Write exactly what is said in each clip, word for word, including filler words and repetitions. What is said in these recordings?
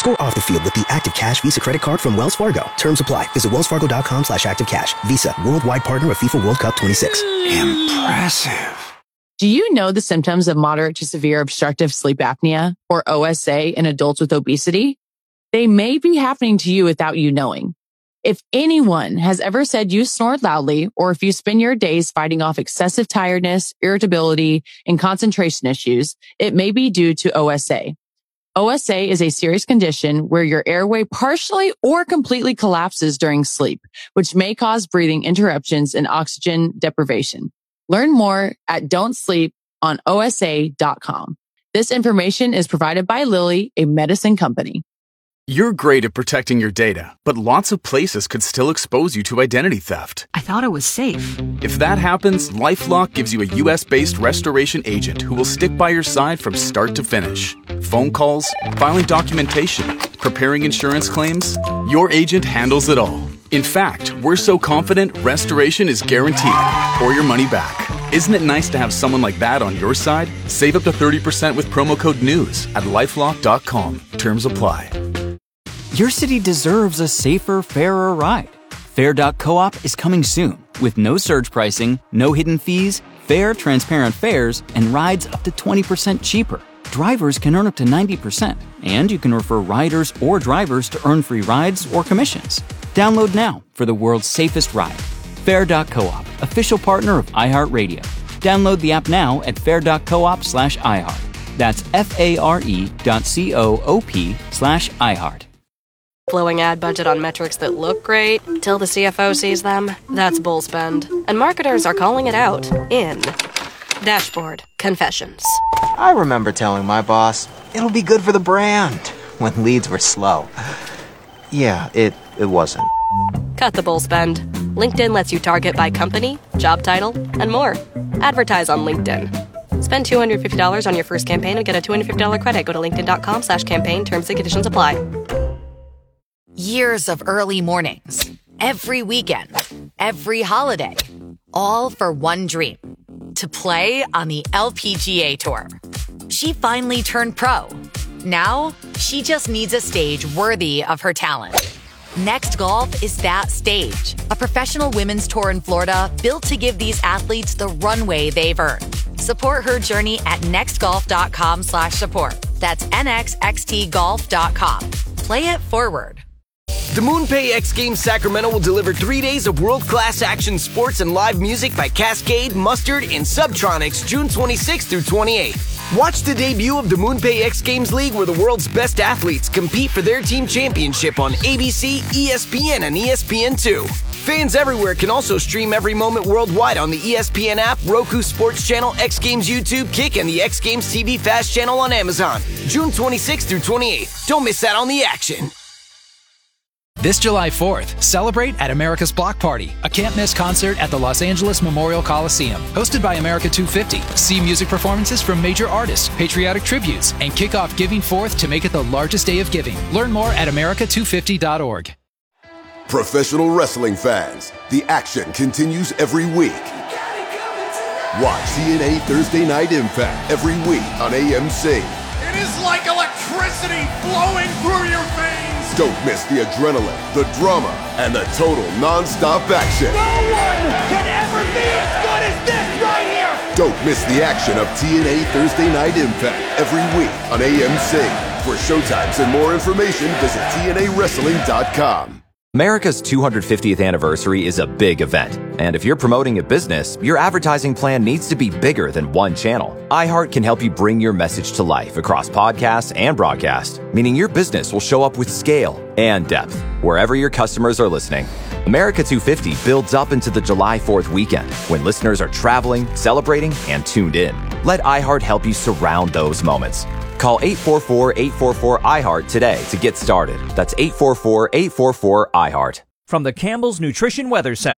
Score off the field with the Active Cash Visa credit card from Wells Fargo. Terms apply. Visit wellsfargo.com slash active cash. Visa, worldwide partner of FIFA World Cup twenty-six. Impressive. Do you know the symptoms of moderate to severe obstructive sleep apnea, or O S A, in adults with obesity? They may be happening to you without you knowing. If anyone has ever said you snore loudly, or if you spend your days fighting off excessive tiredness, irritability, and concentration issues, it may be due to O S A. O S A is a serious condition where your airway partially or completely collapses during sleep, which may cause breathing interruptions and oxygen deprivation. Learn more at don't sleep on O S A dot com. This information is provided by Lilly, a medicine company. You're great at protecting your data, but lots of places could still expose you to identity theft. I thought it was safe. If that happens, LifeLock gives you a U S-based restoration agent who will stick by your side from start to finish. Phone calls, filing documentation, preparing insurance claims, your agent handles it all. In fact, we're so confident restoration is guaranteed or your money back. Isn't it nice to have someone like that on your side? Save up to thirty percent with promo code NEWS at lifelock dot com. Terms apply. Your city deserves a safer, fairer ride. Fair dot coop is coming soon with no surge pricing, no hidden fees, fair, transparent fares, and rides up to twenty percent cheaper. Drivers can earn up to ninety percent, and you can refer riders or drivers to earn free rides or commissions. Download now for the world's safest ride. Fair dot coop, official partner of iHeartRadio. Download the app now at fair dot coop slash iHeart. That's F-A-R-E dot C-O-O-P slash iHeart. Blowing ad budget on metrics that look great till the C F O sees them. That's bull spend. And marketers are calling it out in Dashboard Confessions. I remember telling my boss, it'll be good for the brand, when leads were slow. Yeah, it, it wasn't. Cut the bull spend. LinkedIn lets you target by company, job title, and more. Advertise on LinkedIn. Spend two hundred fifty dollars on your first campaign and get a two hundred fifty dollars credit. Go to linkedin.com slash campaign. Terms and conditions apply. Years of early mornings, every weekend, every holiday, all for one dream, to play on the L P G A Tour. She finally turned pro. Now, she just needs a stage worthy of her talent. Next Golf is that stage, a professional women's tour in Florida built to give these athletes the runway they've earned. Support her journey at nextgolf.com slash support. That's N X X T golf dot com. Play it forward. The MoonPay X Games Sacramento will deliver three days of world-class action sports and live music by Cascade, Mustard, and Subtronics June twenty-sixth through twenty-eighth. Watch the debut of the MoonPay X Games League, where the world's best athletes compete for their team championship on A B C, E S P N, and E S P N two. Fans everywhere can also stream every moment worldwide on the E S P N app, Roku Sports Channel, X Games YouTube, Kick, and the X Games T V Fast Channel on Amazon. June twenty-sixth through twenty-eighth. Don't miss out on the action. This July fourth, celebrate at America's Block Party, a can't-miss concert at the Los Angeles Memorial Coliseum. Hosted by America two fifty. See music performances from major artists, patriotic tributes, and kick off Giving Fourth to make it the largest day of giving. Learn more at America two fifty dot org. Professional wrestling fans, the action continues every week. Watch T N A Thursday Night Impact every week on A M C. It is like electricity flowing through your veins. Don't miss the adrenaline, the drama, and the total non-stop action. No one can ever be as good as this right here. Don't miss the action of T N A Thursday Night Impact every week on A M C. For showtimes and more information, visit T N A wrestling dot com. America's two hundred fiftieth anniversary is a big event, and if you're promoting a business, your advertising plan needs to be bigger than one channel. iHeart can help you bring your message to life across podcasts and broadcast, meaning your business will show up with scale and depth wherever your customers are listening. America two fifty builds up into the July fourth weekend when listeners are traveling, celebrating, and tuned in. Let iHeart help you surround those moments. Call eight four four, eight four four, I heart today to get started. That's eight four four, eight four four, I heart. From the Campbell's Nutrition Weather Center.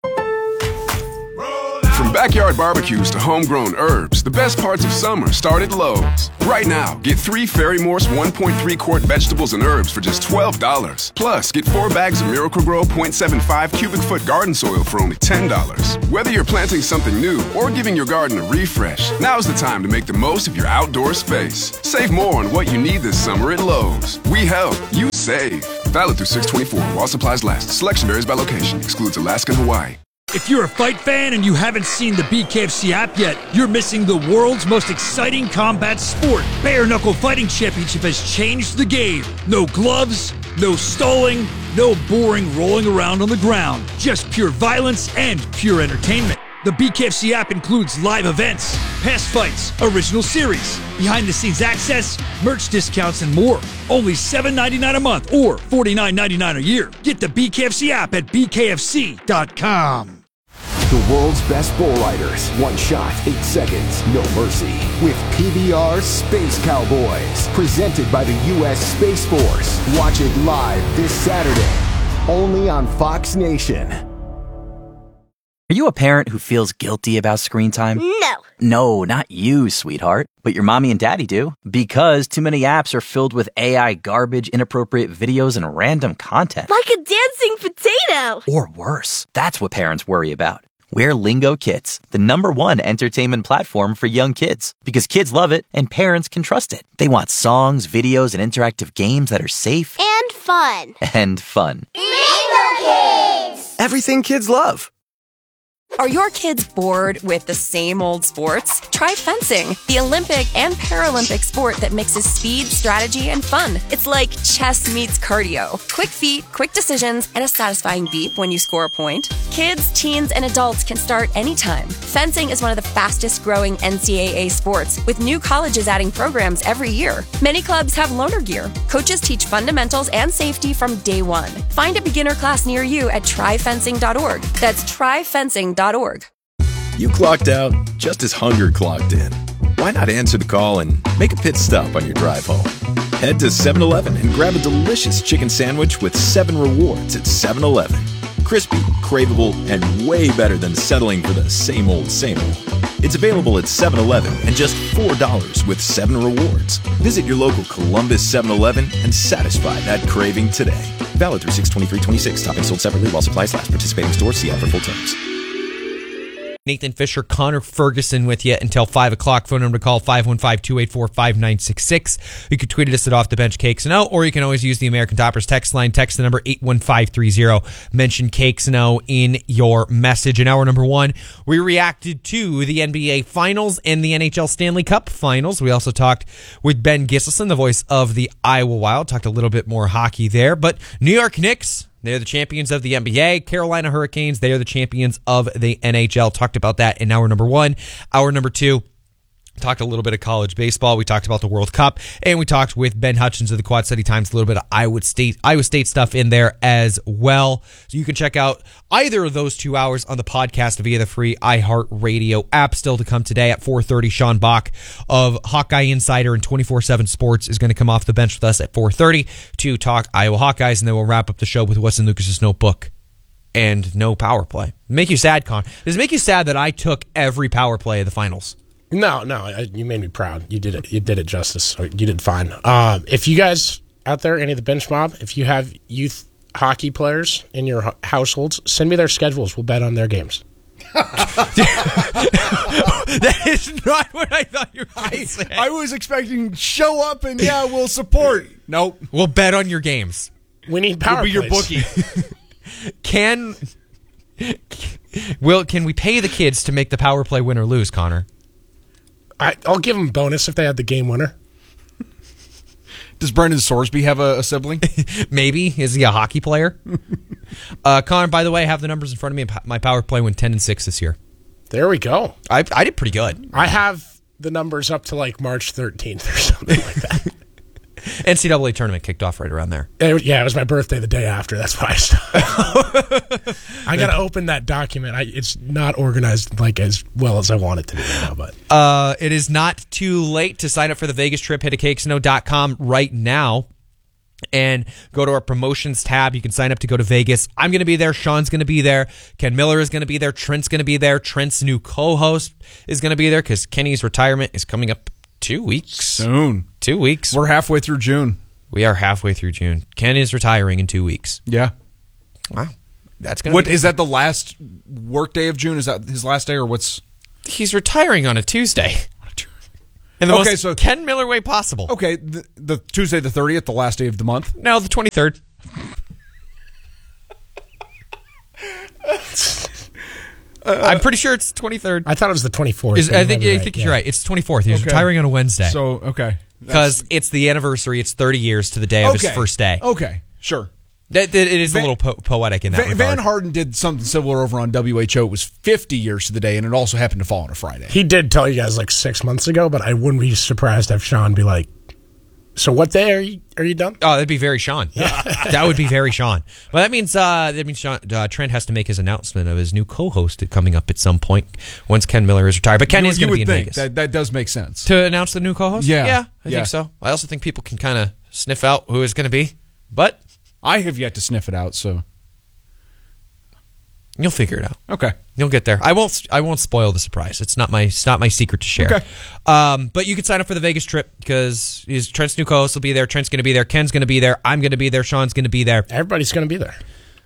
From backyard barbecues to homegrown herbs, the best parts of summer start at Lowe's. Right now, get three Fairy Morse one point three quart vegetables and herbs for just twelve dollars. Plus, get four bags of Miracle-Gro point seven five cubic foot garden soil for only ten dollars. Whether you're planting something new or giving your garden a refresh, now's the time to make the most of your outdoor space. Save more on what you need this summer at Lowe's. We help. You save. Valid through six twenty-four while supplies last. Selection varies by location. Excludes Alaska and Hawaii. If you're a fight fan and you haven't seen the B K F C app yet, you're missing the world's most exciting combat sport. Bare Knuckle Fighting Championship has changed the game. No gloves, no stalling, no boring rolling around on the ground. Just pure violence and pure entertainment. The B K F C app includes live events, past fights, original series, behind-the-scenes access, merch discounts, and more. Only seven dollars and ninety-nine cents a month or forty-nine ninety-nine a year. Get the B K F C app at B K F C dot com. The world's best bull riders. One shot, eight seconds, no mercy. With P B R Space Cowboys. Presented by the U S Space Force. Watch it live this Saturday. Only on Fox Nation. Are you a parent who feels guilty about screen time? No. No, not you, sweetheart. But your mommy and daddy do. Because too many apps are filled with A I garbage, inappropriate videos, and random content. Like a dancing potato. Or worse. That's what parents worry about. We're Lingo Kids, the number one entertainment platform for young kids. Because kids love it and parents can trust it. They want songs, videos, and interactive games that are safe. And fun. And fun. Lingo Kids! Everything kids love. Are your kids bored with the same old sports? Try fencing, the Olympic and Paralympic sport that mixes speed, strategy, and fun. It's like chess meets cardio. Quick feet, quick decisions, and a satisfying beep when you score a point. Kids, teens, and adults can start anytime. Fencing is one of the fastest growing N C double A sports, with new colleges adding programs every year. Many clubs have loaner gear. Coaches teach fundamentals and safety from day one. Find a beginner class near you at try fencing dot org. That's try fencing dot org. You clocked out just as hunger clocked in. Why not answer the call and make a pit stop on your drive home? Head to seven eleven and grab a delicious chicken sandwich with seven rewards at seven eleven. Crispy, craveable, and way better than settling for the same old, same old. It's available at seven eleven and just four dollars with seven rewards. Visit your local Columbus seven eleven and satisfy that craving today. Valid through six twenty-three twenty-six. Toppings sold separately while supplies last. Participating stores. See app for full terms. Nathan Fisher, Connor Ferguson with you until five o'clock. Phone number to call five one five, two eight four, five nine six six. You can tweet at us at Off the Bench Cakes and O, or you can always use the American Toppers text line. Text the number eight one five three zero. Mention Cakes and O in your message. In hour number one, we reacted to the N B A Finals and the N H L Stanley Cup Finals. We also talked with Ben Giselson, the voice of the Iowa Wild. Talked a little bit more hockey there. But New York Knicks, they're the champions of the N B A. Carolina Hurricanes, they are the champions of the N H L. Talked about that in hour number one. Hour number two, talked a little bit of college baseball. We talked about the World Cup, and we talked with Ben Hutchins of the Quad City Times, a little bit of Iowa State, Iowa State stuff in there as well. So you can check out either of those two hours on the podcast via the free iHeartRadio app. Still to come today at four thirty, Sean Bach of Hawkeye Insider and twenty-four seven Sports is going to come off the bench with us at four thirty to talk Iowa Hawkeyes, and then we'll wrap up the show with what's in Lucas's notebook and no power play. Make you sad, Con? Does it make you sad that I took every power play of the finals? No, no, I, you made me proud. You did it. You did it justice. You did fine. Um, if you guys out there, any of the bench mob, if you have youth hockey players in your households, send me their schedules. We'll bet on their games. That is not what I thought you were going to say. I was expecting show up and yeah, we'll support. Nope. We'll bet on your games. We need power We'll be plays. your bookie. Can will can we pay the kids to make the power play win or lose, Connor? I, I'll give them bonus if they had the game winner. Does Brendan Sorsby have a, a sibling? Maybe. Is he a hockey player? uh, Connor, by the way, I have the numbers in front of me. My power play went ten and six this year. There we go. I I did pretty good. I have the numbers up to like March thirteenth or something like that. N C double A tournament kicked off right around there. It, yeah, it was my birthday the day after. That's why I started. I got to open that document. I, it's not organized like as well as I want it to be now. But uh, it is not too late to sign up for the Vegas trip. Head to cakes and o dot com right now and go to our promotions tab. You can sign up to go to Vegas. I'm going to be there. Sean's going to be there. Ken Miller is going to be there. Trent's going to be there. Trent's new co-host is going to be there because Kenny's retirement is coming up two weeks. Soon. Two weeks. We're halfway through June. We are halfway through June. Ken is retiring in two weeks. Yeah. Wow. That's gonna What be is that the last work day of June? Is that his last day or what's He's retiring on a Tuesday. In the Okay, most so- Ken Miller way possible. Okay, the, the Tuesday the thirtieth, the last day of the month. No, the twenty-third. I'm pretty sure it's twenty-third. I thought it was the twenty-fourth. Is, I think, I right, think yeah. you're right. It's twenty-fourth. He's Okay. retiring on a Wednesday. So, okay. Because it's the anniversary. It's thirty years to the day of Okay. his first day. Okay, sure. That, that- it is Van- a little po- poetic in that Van, regard. Van Harden did something similar over on W H O. It was fifty years to the day, and it also happened to fall on a Friday. He did tell you guys like six months ago, but I wouldn't be surprised if Sean be like, "So what day are you are you done?" Oh, that'd be very Sean. That would be very Sean. Well, that means uh, that means Sean, uh, Trent has to make his announcement of his new co-host coming up at some point once Ken Miller is retired. But Ken You- is you going to would be in think Vegas that that does make sense. to announce the new co-host. Yeah. yeah, I Yeah. think so. I also think people can kind of sniff out who it's going to be, but I have yet to sniff it out, so you'll figure it out. okay. You'll get there. I won't. I won't spoil the surprise. It's not my. It's not my secret to share. Okay. Um, but you can sign up for the Vegas trip because his Trent's new co-host will be there. Trent's going to be there. Ken's going to be there. I'm going to be there. Sean's going to be there. Everybody's going to be there.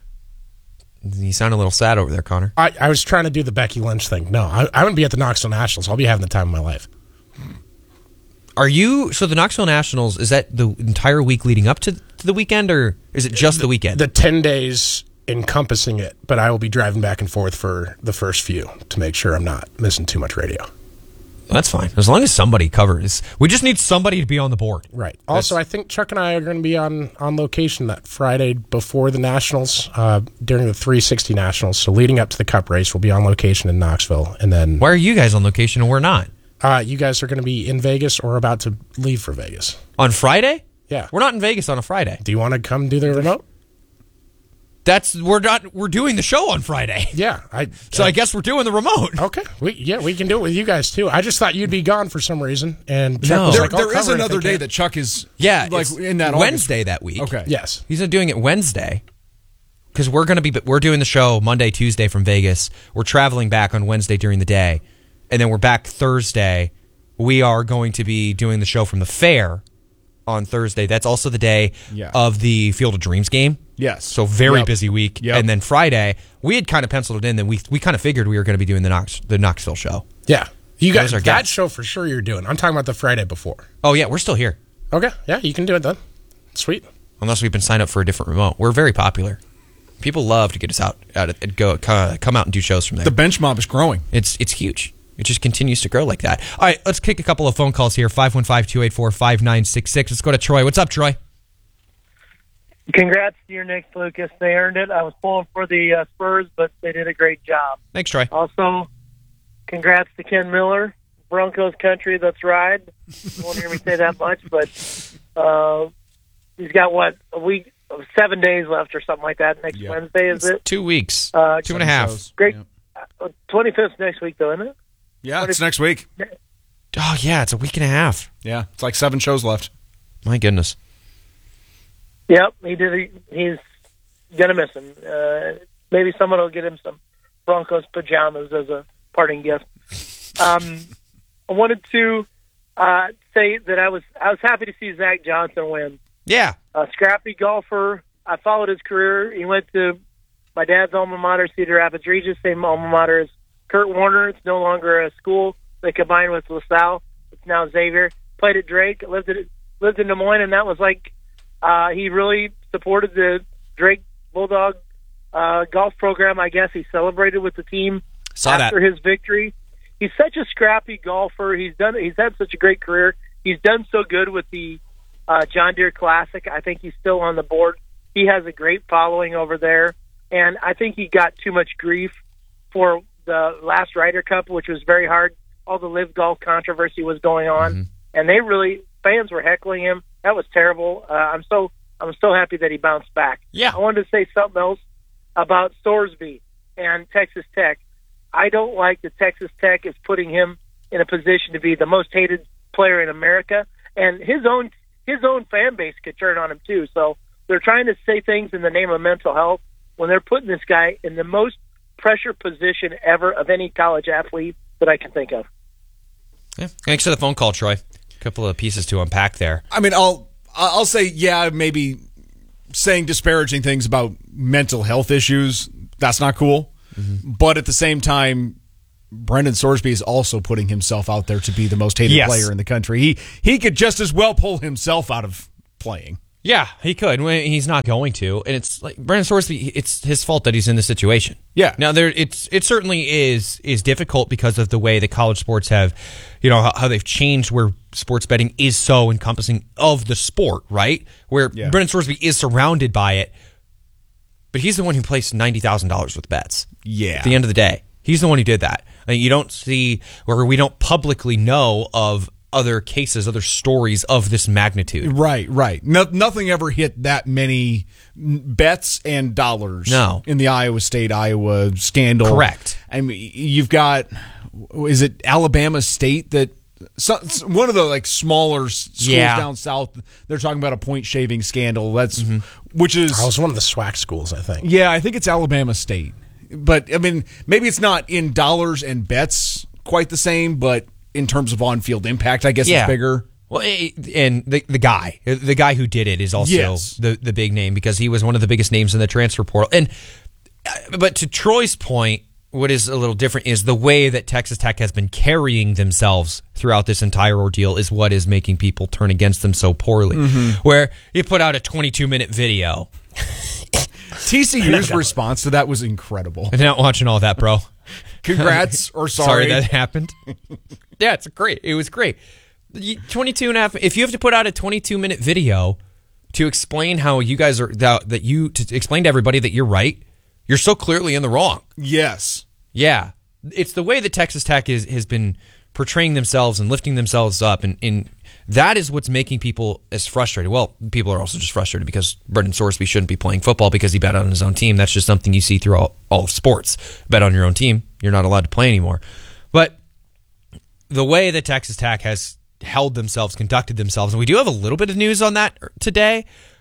You sound a little sad over there, Connor. I, I was trying to do the Becky Lynch thing. No, I, I wouldn't be at the Knoxville Nationals. I'll be having the time of my life. Are you so the Knoxville Nationals? Is that the entire week leading up to, to the weekend, or is it just the weekend? The ten days encompassing it, but I will be driving back and forth for the first few to make sure I'm not missing too much radio. That's fine as long as somebody covers. We just need somebody to be on the board. Right. Also, I think Chuck and I are going to be on, on location that Friday before the Nationals, uh, during the three sixty Nationals. So leading up to the Cup race, we'll be on location in Knoxville, and then Why are you guys on location and we're not? uh, you guys are going to be in Vegas or about to leave for Vegas. On Friday? Yeah. We're not in Vegas on a Friday. Do you want to come do the remote? That's we're not. We're doing the show on Friday. Yeah. I. So I guess we're doing the remote. Okay. We, yeah, we can do it with you guys too. I just thought you'd be gone for some reason, and Chuck No. was There, like, "I'll there is cover it if another I day can." that Chuck is Yeah, like it's in that Wednesday August. that week. Okay. Yes. He's not doing it Wednesday because we're going to be. We're doing the show Monday, Tuesday from Vegas. We're traveling back on Wednesday during the day, and then we're back Thursday. We are going to be doing the show from the fair on Thursday. That's also the day Yeah. of the Field of Dreams game. Yes. So very Yep. busy week. Yep. And then Friday, we had kind of penciled it in. Then we we kind of figured we were going to be doing the Knox the Knoxville show. Yeah. You That guys, was our that guess. show for sure you're doing. I'm talking about the Friday before. Oh yeah, we're still here. Okay. Yeah, you can do it then. Sweet. Unless we've been signed up for a different remote. We're very popular. People love to get us out, out and go come out and do shows from there. The bench mob is growing. It's it's huge. It just continues to grow like that. All right, let's kick a couple of phone calls here. five one five, two eight four, five nine six six. Let's go to Troy. What's up, Troy? Congrats to your Knicks, Lucas. They earned it. I was pulling for the uh, Spurs, but they did a great job. Thanks, Troy. Also, congrats to Ken Miller. Broncos country, let's ride. You won't hear me say that much, but uh, he's got, what, a week, seven days left or something like that. Next Yep. Wednesday, is it? Two weeks. Uh, Two and a half. Great. Uh, twenty-fifth next week, though, isn't it? Yeah, it's next week. Oh, yeah, it's a week and a half. Yeah, it's like seven shows left. My goodness. Yep, he did. A, he's gonna miss him. Uh, maybe someone will get him some Broncos pajamas as a parting gift. Um, I wanted to uh, say that I was I was happy to see Zach Johnson win. Yeah, a scrappy golfer. I followed his career. He went to my dad's alma mater, Cedar Rapids Regis, same alma mater as Kurt Warner. It's no longer a school. They combined with LaSalle. It's now Xavier. Played at Drake. Lived at lived in Des Moines, and that was like. Uh, he really supported the Drake Bulldog uh, golf program. I guess he celebrated with the team Saw after that. his victory. He's such a scrappy golfer. He's done. He's had such a great career. He's done so good with the uh, John Deere Classic. I think he's still on the board. He has a great following over there, and I think he got too much grief for the last Ryder Cup, which was very hard. All the Live Golf controversy was going on, Mm-hmm. and they really fans were heckling him. That was terrible. Uh, I'm so I'm so happy that he bounced back. Yeah. I wanted to say something else about Sorsby and Texas Tech. I don't like that Texas Tech is putting him in a position to be the most hated player in America, and his own his own fan base could turn on him too. So they're trying to say things in the name of mental health when they're putting this guy in the most pressure position ever of any college athlete that I can think of. Yeah. Thanks for the phone call, Troy. A couple of pieces to unpack there. I mean, I'll I'll say, yeah, maybe saying disparaging things about mental health issues, that's not cool. Mm-hmm. But at the same time, Brendan Sorsby is also putting himself out there to be the most hated Yes. player in the country. He he could just as well pull himself out of playing. Yeah, he could. Well, he's not going to, and it's like Brendan Sorsby. It's his fault that he's in this situation. Yeah. Now there, it's it certainly is is difficult because of the way that college sports have, you know, how, how they've changed where sports betting is so encompassing of the sport, right? Where Yeah. Brendan Sorsby is surrounded by it, but he's the one who placed ninety thousand dollars with bets. Yeah. At the end of the day, he's the one who did that. I mean, you don't see, or we don't publicly know of other cases, other stories of this magnitude. Right, right. No, nothing ever hit that many bets and dollars No. in the Iowa State, Iowa scandal. Correct. I mean, you've got, is it Alabama State that, so, one of the like smaller schools Yeah. down south, they're talking about a point shaving scandal. That's, which is. That was one of the SWAC schools, I think. Yeah, I think it's Alabama State. But, I mean, maybe it's not in dollars and bets quite the same, but in terms of on-field impact, I guess Yeah. it's bigger. Well, it- and the the guy, the guy who did it is also Yes. the the big name because he was one of the biggest names in the transfer portal. And uh, but to Troy's point, what is a little different is the way that Texas Tech has been carrying themselves throughout this entire ordeal is what is making people turn against them so poorly. Mhm. Where you put out a twenty-two minute video. T C U's response to that was incredible. I'm not watching all that, bro. Congrats or sorry. Sorry that happened. Yeah, it's great. It was great. You- twenty-two and a half. If you have to put out a twenty-two minute video to explain how you guys are, that, that you, to explain to everybody that you're right, you're so clearly in the wrong. Yes. Yeah. It's the way that Texas Tech is, has been portraying themselves and lifting themselves up. And, and that is what's making people as frustrated. Well, people are also just frustrated because Brendan Sorsby shouldn't be playing football because he bet on his own team. That's just something you see through all, all of sports. Bet on your own team, you're not allowed to play anymore. But the way that Texas Tech has held themselves, conducted themselves, and we do have a little bit of news on that today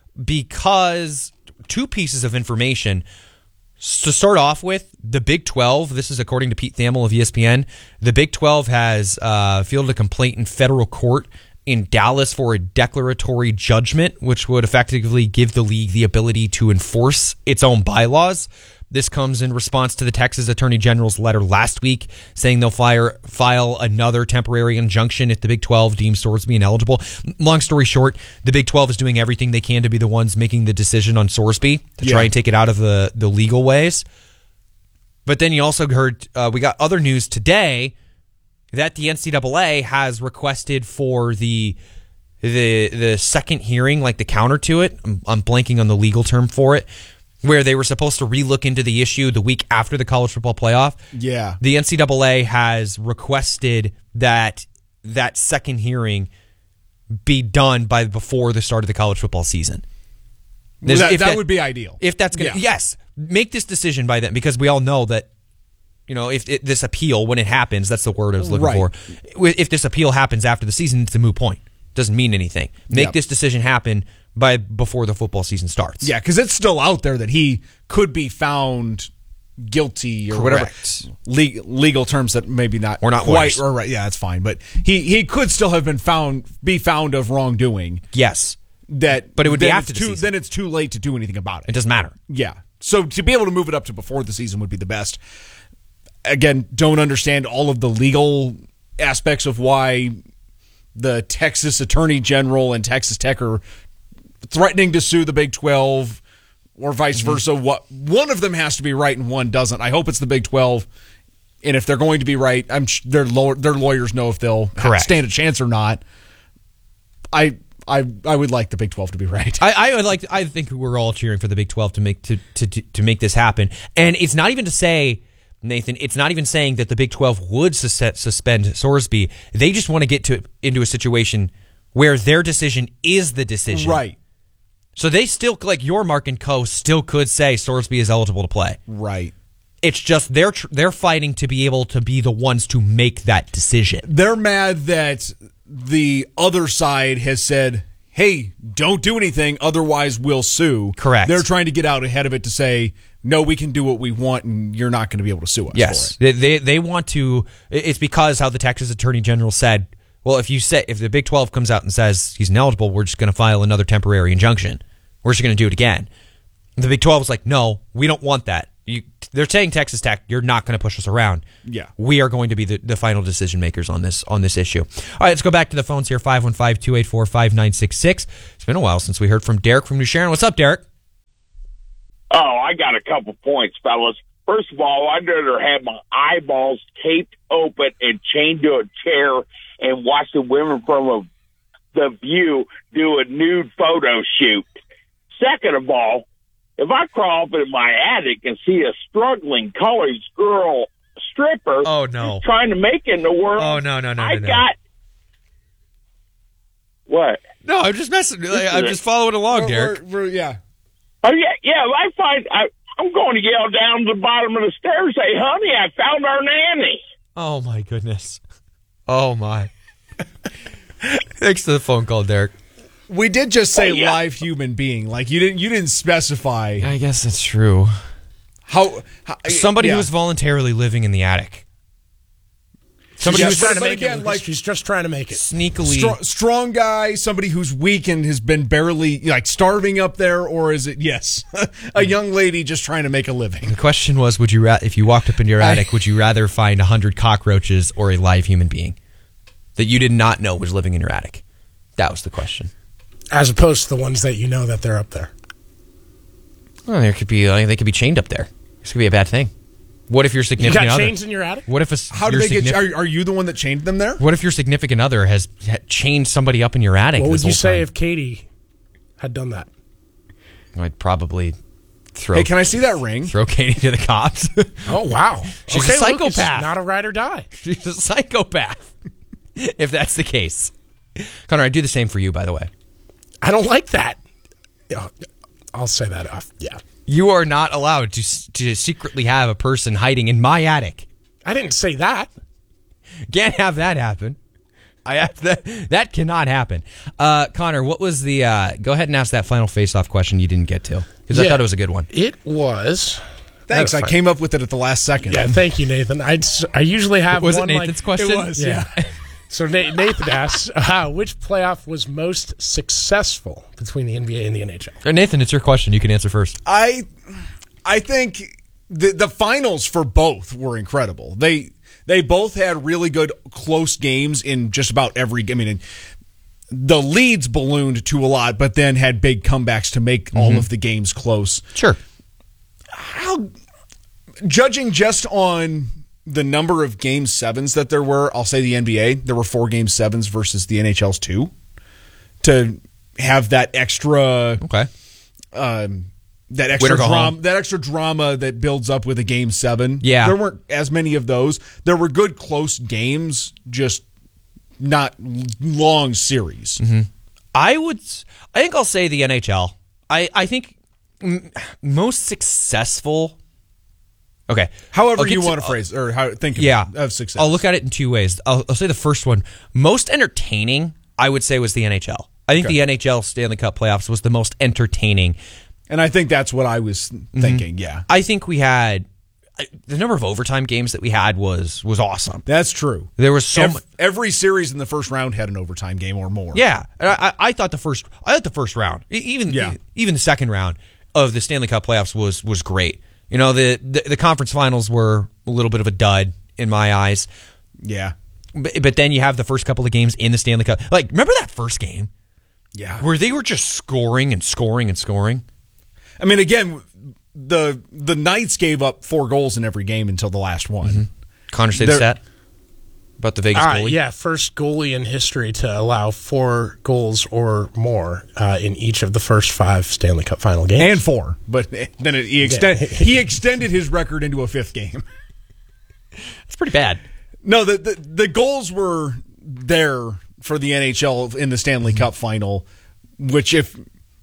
because two pieces of information. To start off with, the Big twelve, this is according to Pete Thamel of E S P N, the Big twelve has uh, fielded a complaint in federal court in Dallas for a declaratory judgment, which would effectively give the league the ability to enforce its own bylaws. This comes in response to the Texas Attorney General's letter last week saying they'll fire, file another temporary injunction if the Big twelve deems Sorsby ineligible. Long story short, the Big twelve is doing everything they can to be the ones making the decision on Sorsby to Yeah. try and take it out of the, the legal ways. But then you also heard, uh, we got other news today that the N C double A has requested for the the the second hearing, like the counter to it. I'm, I'm blanking on the legal term for it, where they were supposed to relook into the issue the week after the college football playoff. Yeah. The N C double A has requested that that second hearing be done by before the start of the college football season. Well, that, If that would be ideal. If that's going to, Yeah. yes, make this decision by then because we all know that, you know, if it, this appeal, when it happens, that's the word I was looking Right. for. If this appeal happens after the season, it's a moot point. Doesn't mean anything. Make Yep. this decision happen by before the football season starts. Yeah, because it's still out there that he could be found guilty or whatever Correct. Le- legal terms that maybe not Or not quite worse. or right. Yeah, that's fine. But he he could still have been found be found of wrongdoing. Yes. That, But it would be then after it's the too, season. Then it's too late to do anything about it. It doesn't matter. Yeah. So to be able to move it up to before the season would be the best. Again, don't understand all of the legal aspects of why the Texas Attorney General and Texas Tech are threatening to sue the Big twelve or vice Mm-hmm. versa. What one of them has to be right and one doesn't. I hope it's the Big twelve. And if they're going to be right, I'm sh- their law- their lawyers know if they'll Correct. stand a chance or not. I I I would like the Big twelve to be right. I, I would like. I think we're all cheering for the Big twelve to make to, to to make this happen. And it's not even to say, Nathan. It's not even saying that the Big twelve would sus- suspend Sorsby. They just want to get to into a situation where their decision is the decision. Right. So they still, like your Mark and Co. still could say Sorsby is eligible to play. Right. It's just they're tr- they're fighting to be able to be the ones to make that decision. They're mad that the other side has said, hey, don't do anything, otherwise we'll sue. Correct. They're trying to get out ahead of it to say, no, we can do what we want and you're not going to be able to sue us Yes, for it. they, they they want to. It's because how the Texas Attorney General said, well, if you say if the Big twelve comes out and says he's ineligible, we're just going to file another temporary injunction. We're just going to do it again. The Big twelve was like, no, we don't want that. You, they're saying Texas Tech, you're not going to push us around. Yeah. We are going to be the, the final decision makers on this on this issue. All right, let's go back to the phones here, five one five, two eight four, five nine six six. It's been a while since we heard from Derek from New Sharon. What's up, Derek? Oh, I got a couple points, fellas. First of all, I'd rather have my eyeballs taped open and chained to a chair and watch the women from a, the View do a nude photo shoot. Second of all, if I crawl up in my attic and see a struggling college girl stripper oh, no. trying to make it in the world, oh, no, no, no, I no, no. got... What? No, I'm just messing. I'm just following along, We're- Derek. we're- we're- yeah. Oh, yeah, yeah, I find... I, I'm going to yell down to the bottom of the stairs, say, honey, I found our nanny. Oh, my goodness. Oh, my. Thanks for the phone call, Derek. We did just say Oh, yeah. live human being. Like you didn't you didn't specify. I guess that's true. How, how Somebody yeah. who was voluntarily living in the attic. Somebody Yeah, who's but- trying to but make again, it. like She's just trying to make it. sneakily. strong, strong guy, somebody who's weak and has been barely like starving up there, or is it yes, a young lady just trying to make a living? The question was, would you ra- if you walked up in your attic, would you rather find a hundred cockroaches or a live human being that you did not know was living in your attic? That was the question. As opposed to the ones that you know that they're up there. Well, there could be like, they could be chained up there. This could be a bad thing. What if your You significant got other? chains in your attic? What if a, How do your they get? signif- Are, are you the one that chained them there? What if your significant other has ha- chained somebody up in your attic? What would this you whole say time? if Katie had done that? I'd probably throw. Hey, can I see that ring? Throw Katie to the cops. Oh, wow. She's okay, a psychopath. Lucas, not a ride or die. She's a psychopath. If that's the case, Connor, I'd do the same for you. By the way, I don't like that. Yeah, I'll say that off. Yeah. you are not allowed to to secretly have a person hiding in my attic. I didn't say that. Can't have that happen. I have that. That cannot happen. Uh, Connor, what was the? Uh, go ahead and ask that final face-off question you didn't get to because I Yeah. thought it was a good one. It was. Thanks. I That's fine. came up with it at the last second. Yeah, thank you, Nathan. I I usually have Was it one Nathan's like, question? It was. Yeah. So Na- Nathan asks, uh, which playoff was most successful between the N B A and the N H L? Uh, Nathan, it's your question. You can answer first. I I think the the finals for both were incredible. They they both had really good close games in just about every. I mean, the leads ballooned to a lot, but then had big comebacks to make Mm-hmm. all of the games close. Sure. How, judging just on the number of game sevens that there were, I'll say the N B A, there were four game sevens versus the N H L's two. To have that extra, okay, um, that extra Winner go drama, home. that extra drama that builds up with a game seven. Yeah. there weren't as many of those. There were good close games, just not long series. Mm-hmm. I would. I think I'll say the N H L. I I think m- most successful. Okay. However I'll get you to- want to phrase or how think of, yeah, it, of success. I'll look at it in two ways. I'll, I'll say the first one, most entertaining, I would say was the N H L. I think Okay. the N H L Stanley Cup playoffs was the most entertaining. And I think that's what I was thinking, yeah. I think we had the number of overtime games that we had was was awesome. That's true. There was so Ev- much. Every series in the first round had an overtime game or more. Yeah, I, I, I thought the first, I thought the first round, e- even Yeah. even the second round of the Stanley Cup playoffs was was great. You know, the, the the conference finals were a little bit of a dud in my eyes. Yeah, but, but then you have the first couple of games in the Stanley Cup. Like, remember that first game? Yeah, where they were just scoring and scoring and scoring. I mean, again, the the Knights gave up four goals in every game until the last one. Mm-hmm. Connor, say the They're- stat about the Vegas Uh, goalie. yeah, first goalie in history to allow four goals or more uh, in each of the first five Stanley Cup final games. And four, but then it, he extend, Yeah. he extended his record into a fifth game. It's pretty bad. No, the, the the goals were there for the N H L in the Stanley Mm-hmm. Cup final, which if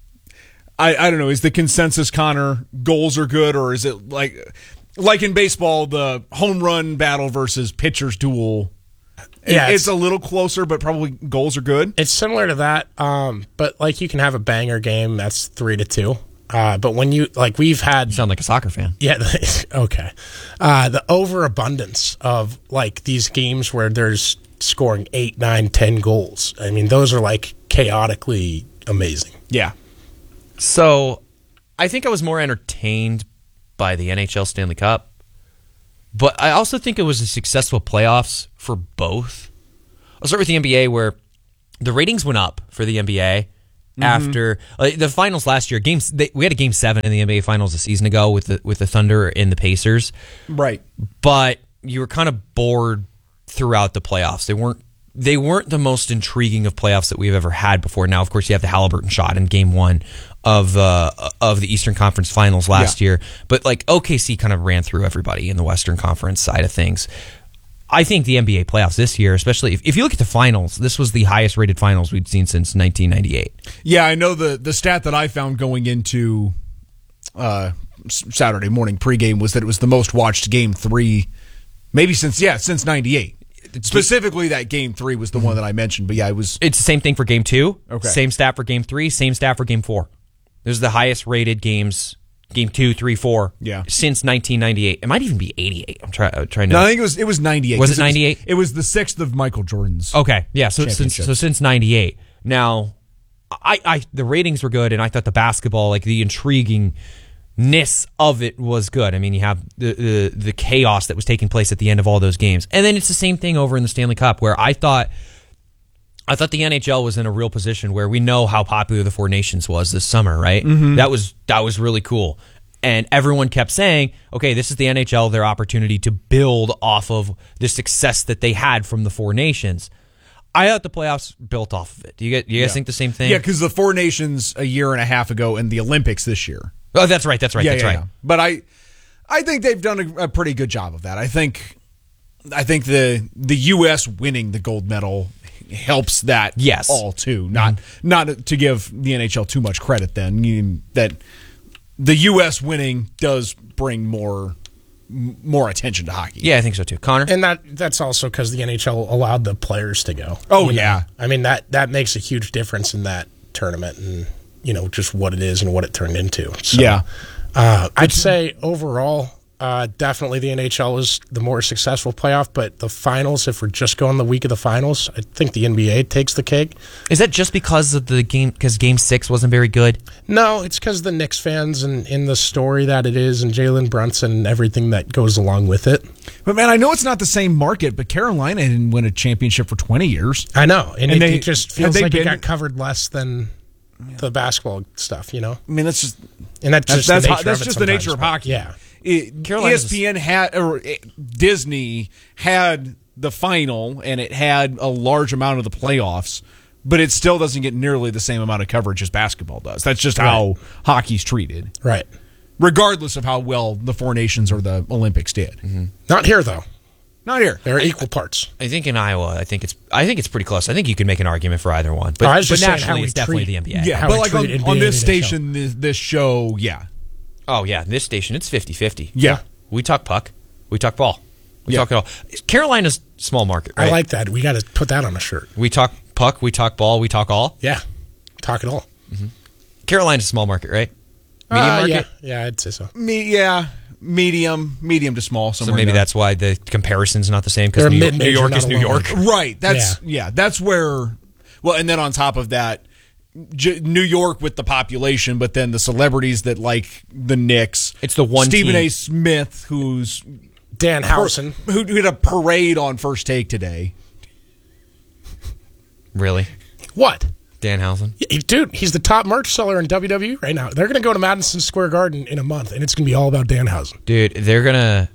I I don't know, is the consensus, Connor, goals are good, or is it like like in baseball, the home run battle versus pitcher's duel? Yeah, it's, it's- a little closer, but probably goals are good. It's similar to that, um, but like you can have a banger game that's three to two. Uh, but when you like, we've had you sound like a soccer fan. Yeah, okay. Uh, the overabundance of like these games where there's scoring eight, nine, ten goals. I mean, those are like chaotically amazing. Yeah. So, I think I was more entertained by the N H L Stanley Cup. But I also think it was a successful playoffs for both. I'll start with the N B A, where the ratings went up for the N B A mm-hmm. after uh, the finals last year. Games they, we had a game seven in the N B A finals a season ago with the with the Thunder and the Pacers. Right. But you were kind of bored throughout the playoffs. They weren't they weren't the most intriguing of playoffs that we've ever had before. Now, of course, you have the Halliburton shot in game one of uh, of the Eastern Conference Finals last yeah. year. But like O K C kind of ran through everybody in the Western Conference side of things. I think the N B A playoffs this year, especially if, if you look at the finals, this was the highest rated finals we'd seen since nineteen ninety-eight. Yeah, I know the the stat that I found going into uh, Saturday morning pregame was that it was the most watched game three, maybe since yeah since ninety-eight. Specifically, that game three was the mm-hmm. one that I mentioned. But yeah, it was. It's the same thing for game two. Okay. Same stat for game three. Same stat for game four. This is the highest rated games. Game two, three, four. Yeah. Since nineteen ninety-eight. It might even be eighty-eight. I'm try, uh, trying to. No, I think it was it was ninety-eight. Was it ninety-eight? It, it was the sixth of Michael Jordan's. Okay. Yeah. So since so since ninety-eight. Now, I, I the ratings were good, and I thought the basketball, like the intriguingness of it, was good. I mean, you have the, the the chaos that was taking place at the end of all those games, and then it's the same thing over in the Stanley Cup, where I thought. I thought the N H L was in a real position where we know how popular the Four Nations was this summer, right? Mm-hmm. That was that was really cool. And everyone kept saying, okay, this is the N H L, their opportunity to build off of the success that they had from the Four Nations. I thought the playoffs built off of it. Do you, get, do you guys yeah. think the same thing? Yeah, because the Four Nations a year and a half ago and the Olympics this year. Oh, that's right, that's right, yeah, that's yeah, right. Yeah. But I I think they've done a, a pretty good job of that. I think I think the the U S winning the gold medal helps that yes. all too. Not mm-hmm. not to give the N H L too much credit then. You, that the U S winning does bring more more attention to hockey. Yeah, I think so too. Connor? And that that's also because the N H L allowed the players to go. Oh, you yeah. know? I mean, that, that makes a huge difference in that tournament and, you know, just what it is and what it turned into. So, yeah. Uh, I'd say overall, uh, definitely the N H L is the more successful playoff, but the finals, if we're just going the week of the finals, I think the N B A takes the cake. Is that just because of the game, because game six wasn't very good? No, it's because the Knicks fans and in the story that it is and Jalen Brunson and everything that goes along with it. But man, I know it's not the same market, but Carolina didn't win a championship for twenty years. I know, and, and it, they, it just feels like been, it got covered less than the basketball stuff, you know? I mean, that's just... And that's just that's, the that's, nature, that's of, it just the nature of hockey. Yeah. It, E S P N had or Disney had the final, and it had a large amount of the playoffs, but it still doesn't get nearly the same amount of coverage as basketball does. That's just how right. hockey's treated, right? Regardless of how well the Four Nations or the Olympics did. Mm-hmm. Not here, though. Not here. They're equal parts. I think in Iowa, I think it's I think it's pretty close. I think you can make an argument for either one, but, oh, I was but just nationally, how it's definitely treat, the N B A. Yeah, how but like on, N B A on this and N H L. station, this, this show, yeah. Oh yeah, this station it's fifty-fifty. Yeah. We talk puck. We talk ball. We yeah. talk it all. Carolina's small market, right? I like that. We got to put that on a shirt. We talk puck. We talk ball. We talk all. Yeah. Talk it all. Mm-hmm. Carolina's small market, right? Medium uh, market? Yeah. yeah, I'd say so. Me, yeah. Medium, medium to small. So maybe there. that's why the comparison's not the same, because They're New, York- mid-major, New York not is a New low York. market. Right. That's Yeah. yeah. That's where. Well, and then on top of that, J- New York with the population, but then the celebrities that like the Knicks. It's the one Stephen team. A. Smith, who's Dan Housen, who, who did a parade on First Take today. Really? What? Danhausen? Yeah, dude, he's the top merch seller in W W E right now. They're going to go to Madison Square Garden in a month, and it's going to be all about Danhausen. Dude, they're going to...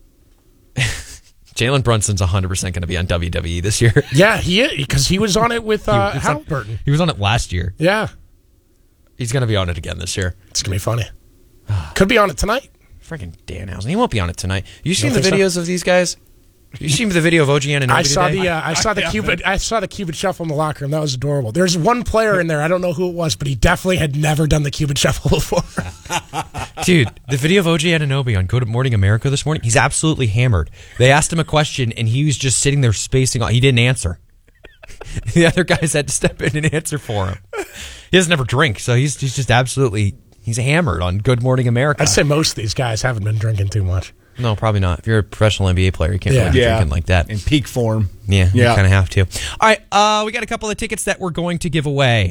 Jalen Brunson's one hundred percent going to be on W W E this year. Yeah, he is, because he was on it with uh, he, Halliburton. He was on it last year. Yeah. He's going to be on it again this year. It's going to be funny. Could be on it tonight. Freaking Danhausen. He won't be on it tonight. You seen don't the think videos so? of these guys? You seen the video of O G Anunoby I saw today? the uh, I saw the Cupid I saw the Cupid shuffle in the locker room. That was adorable. There's one player in there. I don't know who it was, but he definitely had never done the Cupid shuffle before. Dude, the video of O G Anunoby on Good Morning America this morning, he's absolutely hammered. They asked him a question, and he was just sitting there spacing on. He didn't answer. The other guys had to step in and answer for him. He doesn't ever drink, so he's, he's just absolutely, he's hammered on Good Morning America. I'd say most of these guys haven't been drinking too much. No, probably not. If you're a professional N B A player, you can't Yeah. really be Yeah. drinking like that. In peak form. Yeah, Yeah. you kind of have to. All right, uh, we got a couple of tickets that we're going to give away.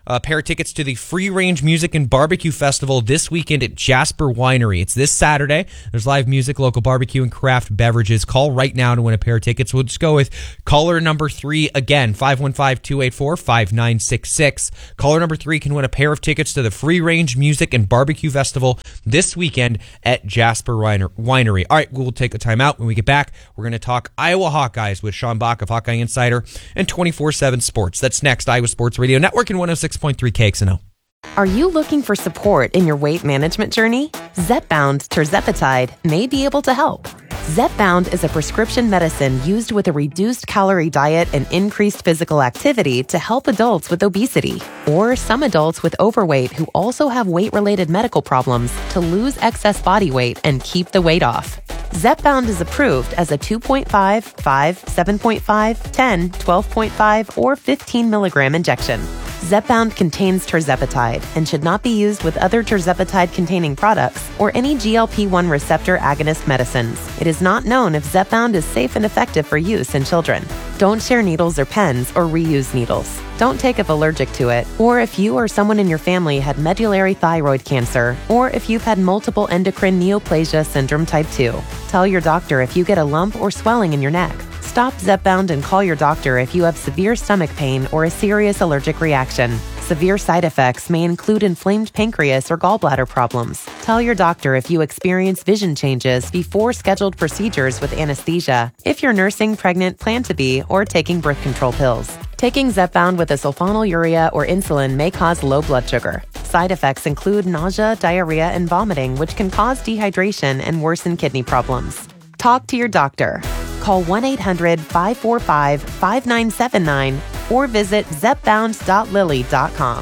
a pair of tickets to the Free Range Music and Barbecue Festival this weekend at Jasper Winery. It's this Saturday. There's live music, local barbecue, and craft beverages. Call right now to win a pair of tickets. We'll just go with caller number three again, five one five, two eight four, five nine six six. Caller number three can win a pair of tickets to the Free Range Music and Barbecue Festival this weekend at Jasper Winery. All right, we'll take a time out. When we get back, we're going to talk Iowa Hawkeyes with Sean Bach of Hawkeye Insider and twenty-four seven Sports. That's next. Iowa Sports Radio Network and one oh six point three K X N O. Are you looking for support in your weight management journey? Zepbound Tirzepatide may be able to help. Zepbound is a prescription medicine used with a reduced calorie diet and increased physical activity to help adults with obesity or some adults with overweight who also have weight-related medical problems to lose excess body weight and keep the weight off. Zepbound is approved as a two point five, five, seven point five, ten, twelve point five, or fifteen milligram injection. Zepbound contains tirzepatide and should not be used with other tirzepatide-containing products or any G L P one receptor agonist medicines. It is not known if Zepbound is safe and effective for use in children. Don't share needles or pens or reuse needles. Don't take if allergic to it, or if you or someone in your family had medullary thyroid cancer, or if you've had multiple endocrine neoplasia syndrome type two. Tell your doctor if you get a lump or swelling in your neck. Stop Zepbound and call your doctor if you have severe stomach pain or a serious allergic reaction. Severe side effects may include inflamed pancreas or gallbladder problems. Tell your doctor if you experience vision changes before scheduled procedures with anesthesia, if you're nursing, pregnant, plan to be, or taking birth control pills. Taking Zepbound with a sulfonylurea or insulin may cause low blood sugar. Side effects include nausea, diarrhea, and vomiting, which can cause dehydration and worsen kidney problems. Talk to your doctor. Call one eight hundred, five four five, five nine seven nine or visit zepbound dot lilly dot com.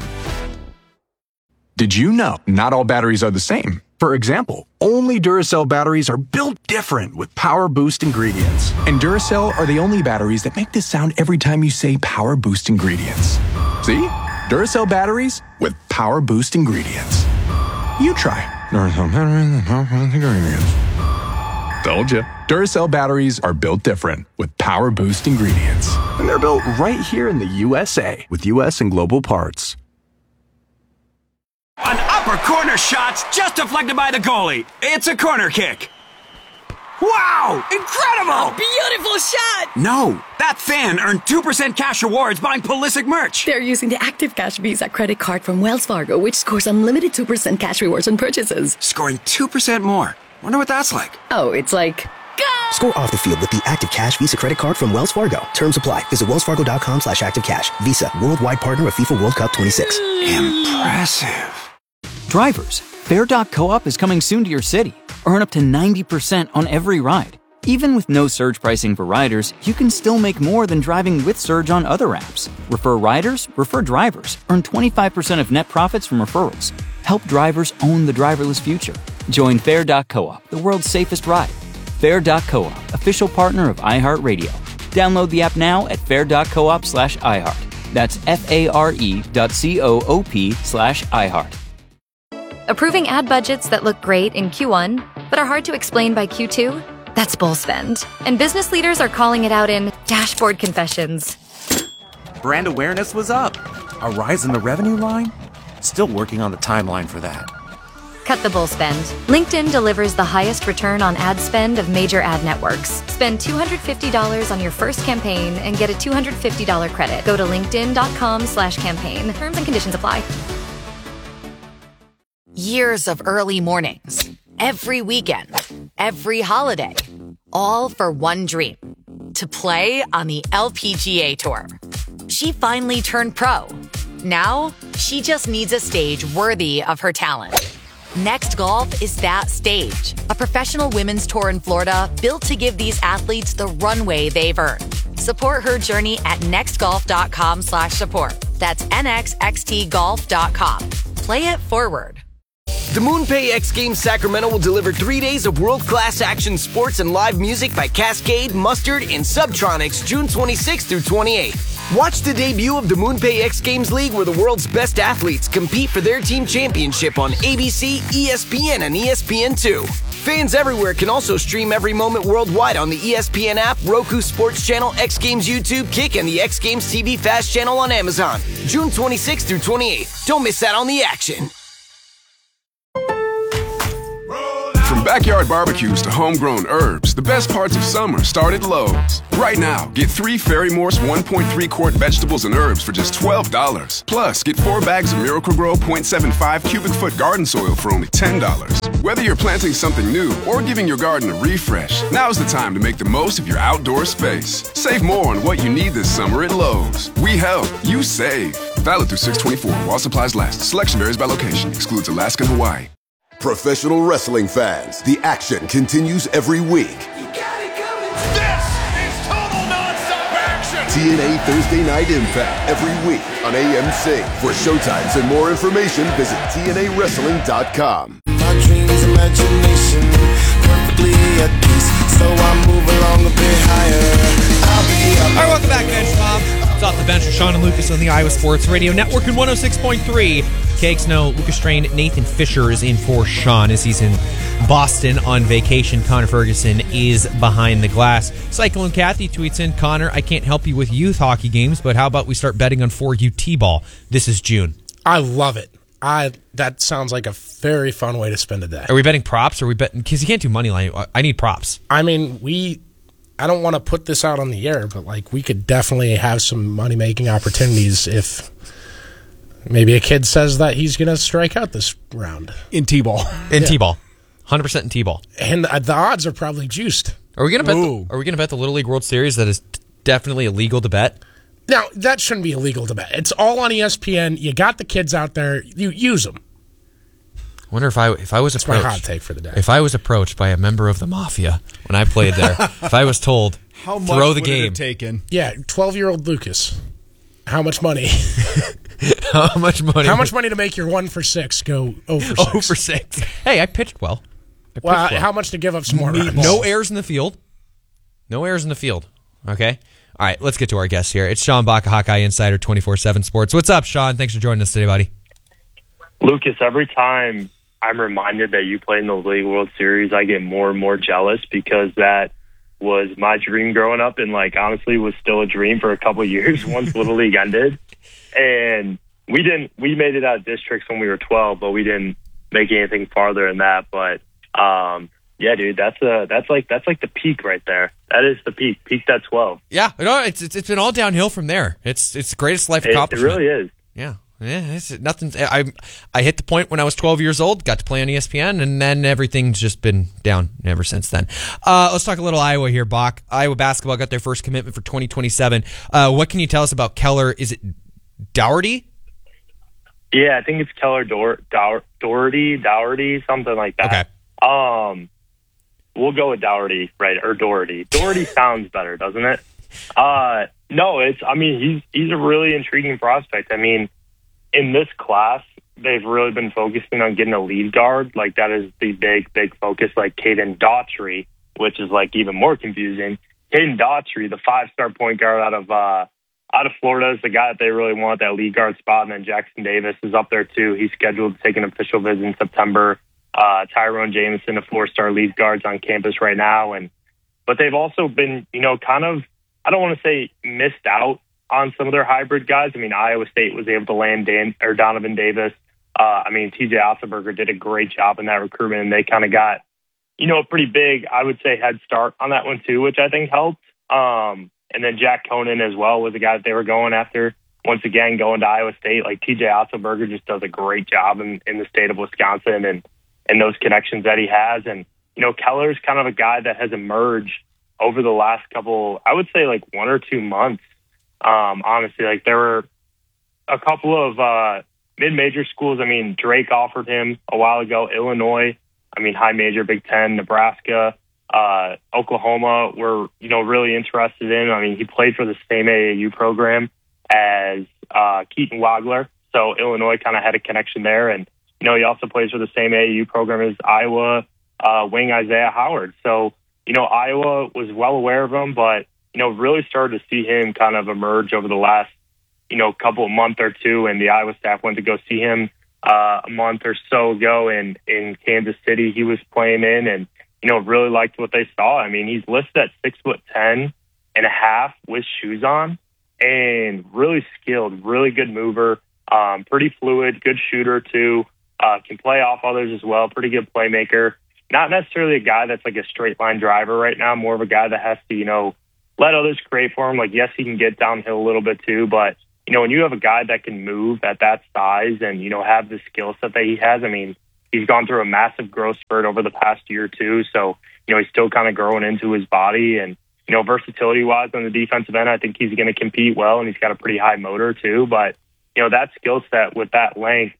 Did you know not all batteries are the same? For example, only Duracell batteries are built different with Power Boost ingredients. And Duracell are the only batteries that make this sound every time you say Power Boost ingredients. See? Duracell batteries with Power Boost ingredients. You try. Duracell batteries with Power Boost ingredients. Told you. Duracell batteries are built different with Power Boost ingredients. And they're built right here in the U S A with U S and global parts. An upper corner shot's just deflected by the goalie. It's a corner kick. Wow! Incredible! A beautiful shot! No, that fan earned two percent cash rewards buying Pulisic merch. They're using the Active Cash Visa credit card from Wells Fargo, which scores unlimited two percent cash rewards on purchases. Scoring two percent more. Wonder what that's like. Oh, it's like... Go! Score off the field with the Active Cash Visa credit card from Wells Fargo. Terms apply. Visit wellsfargo.com slash active cash. Visa, worldwide partner of FIFA World Cup twenty-six. Impressive. Drivers, Fair dot Co-op is coming soon to your city. Earn up to ninety percent on every ride. Even with no surge pricing for riders, you can still make more than driving with Surge on other apps. Refer riders, refer drivers. Earn twenty-five percent of net profits from referrals. Help drivers own the driverless future. Join Fair dot Co-op, the world's safest ride. Fair dot Co-op, official partner of iHeartRadio. Download the app now at fair.coop slash iHeart. That's F-A-R-E dot C-O-O-P slash iHeart. Approving ad budgets that look great in Q one, but are hard to explain by Q two? That's bull spend. And business leaders are calling it out in dashboard confessions. Brand awareness was up. A rise in the revenue line? Still working on the timeline for that. Cut the bull spend. LinkedIn delivers the highest return on ad spend of major ad networks. Spend two hundred fifty dollars on your first campaign and get a two hundred fifty dollars credit. Go to linkedin.com slash campaign. Terms and conditions apply. Years of early mornings, every weekend, every holiday, all for one dream, to play on the L P G A Tour. She finally turned pro. Now, she just needs a stage worthy of her talent. Next Golf is that stage, a professional women's tour in Florida built to give these athletes the runway they've earned. Support her journey at nextgolf.com slash support. That's N X X T golf dot com. Play it forward. The MoonPay X Games Sacramento will deliver three days of world-class action sports and live music by Cascade, Mustard, and Subtronics June twenty-sixth through twenty-eighth. Watch the debut of the MoonPay X Games League where the world's best athletes compete for their team championship on A B C, E S P N, and E S P N two. Fans everywhere can also stream every moment worldwide on the E S P N app, Roku Sports Channel, X Games YouTube, Kick, and the X Games T V Fast channel on Amazon. June twenty-sixth through twenty-eighth. Don't miss out on the action. From backyard barbecues to homegrown herbs, the best parts of summer start at Lowe's. Right now, get three Ferry Morse one point three quart vegetables and herbs for just twelve dollars. Plus, get four bags of Miracle-Gro point seven five cubic foot garden soil for only ten dollars. Whether you're planting something new or giving your garden a refresh, now's the time to make the most of your outdoor space. Save more on what you need this summer at Lowe's. We help, you save. Valid through six twenty-four while supplies last. Selection varies by location. Excludes Alaska and Hawaii. Professional wrestling fans, the action continues every week. This is total nonstop action! T N A Thursday Night Impact every week on A M C. For showtimes and more information, visit T N A wrestling dot com. My dreams, imagination, perfectly at peace, so I move along a bit higher. I'll be All right, welcome back, Bench Mob. It's off the bench with Sean and Lucas on the Iowa Sports Radio Network in one oh six point three. Cakes no Lucas Strain. Nathan Fisher is in for Sean as he's in Boston on vacation. Connor Ferguson is behind the glass. Cyclone Kathy tweets in, Connor, I can't help you with youth hockey games, but how about we start betting on four U T-ball? This is June. I love it. I That sounds like a very fun way to spend a day. Are we betting props? Or are we betting? Because you can't do money line. I need props. I mean, we... I don't want to put this out on the air, but like we could definitely have some money-making opportunities if maybe a kid says that he's going to strike out this round. In T-ball. In Yeah. T-ball. one hundred percent in T-ball. And uh, the odds are probably juiced. Are we going to bet the, Are we going to bet the Little League World Series that is definitely illegal to bet? Now, that shouldn't be illegal to bet. It's all on E S P N. You got the kids out there. You use them. I wonder if I if I was That's approached. my hot take for the day. If I was approached by a member of the mafia when I played there, if I was told, How much throw the would it have game. Taken? Yeah, twelve-year-old Lucas. How much money? How much money? How much money to make your one for six go over six? Oh for six. Hey, I pitched well. I pitched Well, well. how much to give up some more runs? No errors in the field. No errors in the field. Okay? All right, let's get to our guest here. It's Sean Baca, Hawkeye Insider, twenty-four seven Sports. What's up, Sean? Thanks for joining us today, buddy. Lucas, every time I'm reminded that you played in the League World Series, I get more and more jealous because that was my dream growing up and, like, honestly was still a dream for a couple of years once Little League ended. And we didn't, we made it out of districts when we were twelve, but we didn't make anything farther than that. But, um, yeah, dude, that's a, that's like, that's like the peak right there. That is the peak, peaked at twelve. Yeah, no, it's, it's it's been all downhill from there. It's it's the greatest life It, it accomplishment. really is. Yeah. Yeah, it's nothing. I I hit the point when I was twelve years old, got to play on E S P N, and then everything's just been down ever since then. Uh, let's talk a little Iowa here, Bach. Iowa basketball got their first commitment for twenty twenty-seven. Uh, what can you tell us about Keller? Is it Dougherty? Yeah, I think it's Keller Dor- Dow- Doherty, Dougherty, something like that. Okay. Um, we'll go with Dougherty, right, or Doherty. Doherty sounds better, doesn't it? Uh, no, it's. I mean, he's he's a really intriguing prospect. I mean, in this class, they've really been focusing on getting a lead guard. Like, that is the big, big focus, like Caden Daughtry, which is, like, even more confusing. Caden Daughtry, the five-star point guard out of uh, out of Florida, is the guy that they really want, that lead guard spot. And then Jackson Davis is up there, too. He's scheduled to take an official visit in September. Uh, Tyrone Jameson, a four-star lead guard's on campus right now. and But they've also been, you know, kind of, I don't want to say missed out on some of their hybrid guys. I mean, Iowa State was able to land Dan or Donovan Davis. Uh, I mean, T J Otzelberger did a great job in that recruitment, and they kind of got, you know, a pretty big, I would say, head start on that one too, which I think helped. Um, and then Jack Conan as well was the guy that they were going after. Once again, going to Iowa State, like T J Otzelberger just does a great job in, in the state of Wisconsin and, and those connections that he has. And, you know, Keller's kind of a guy that has emerged over the last couple, I would say like one or two months. Um, honestly, like there were a couple of uh, mid-major schools. I mean, Drake offered him a while ago. Illinois, I mean, high major, Big Ten, Nebraska, uh, Oklahoma were, you know, really interested in. I mean, he played for the same A A U program as uh, Keaton Wagler. So Illinois kind of had a connection there. And, you know, he also plays for the same A A U program as Iowa uh, wing Isaiah Howard. So, you know, Iowa was well aware of him, but, you know, really started to see him kind of emerge over the last, you know, couple of month or two. And the Iowa staff went to go see him uh, a month or so ago in, in Kansas City he was playing in, and, you know, really liked what they saw. I mean, he's listed at six foot ten and a half with shoes on, and really skilled, really good mover, um, pretty fluid, good shooter too, uh, can play off others as well, pretty good playmaker. Not necessarily a guy that's like a straight line driver right now, more of a guy that has to, you know, let others create for him. Like, yes, he can get downhill a little bit too, but, you know, when you have a guy that can move at that size and, you know, have the skill set that he has, I mean, he's gone through a massive growth spurt over the past year or two. So, you know, he's still kind of growing into his body, and, you know, versatility-wise on the defensive end, I think he's going to compete well, and he's got a pretty high motor too. But, you know, that skill set with that length,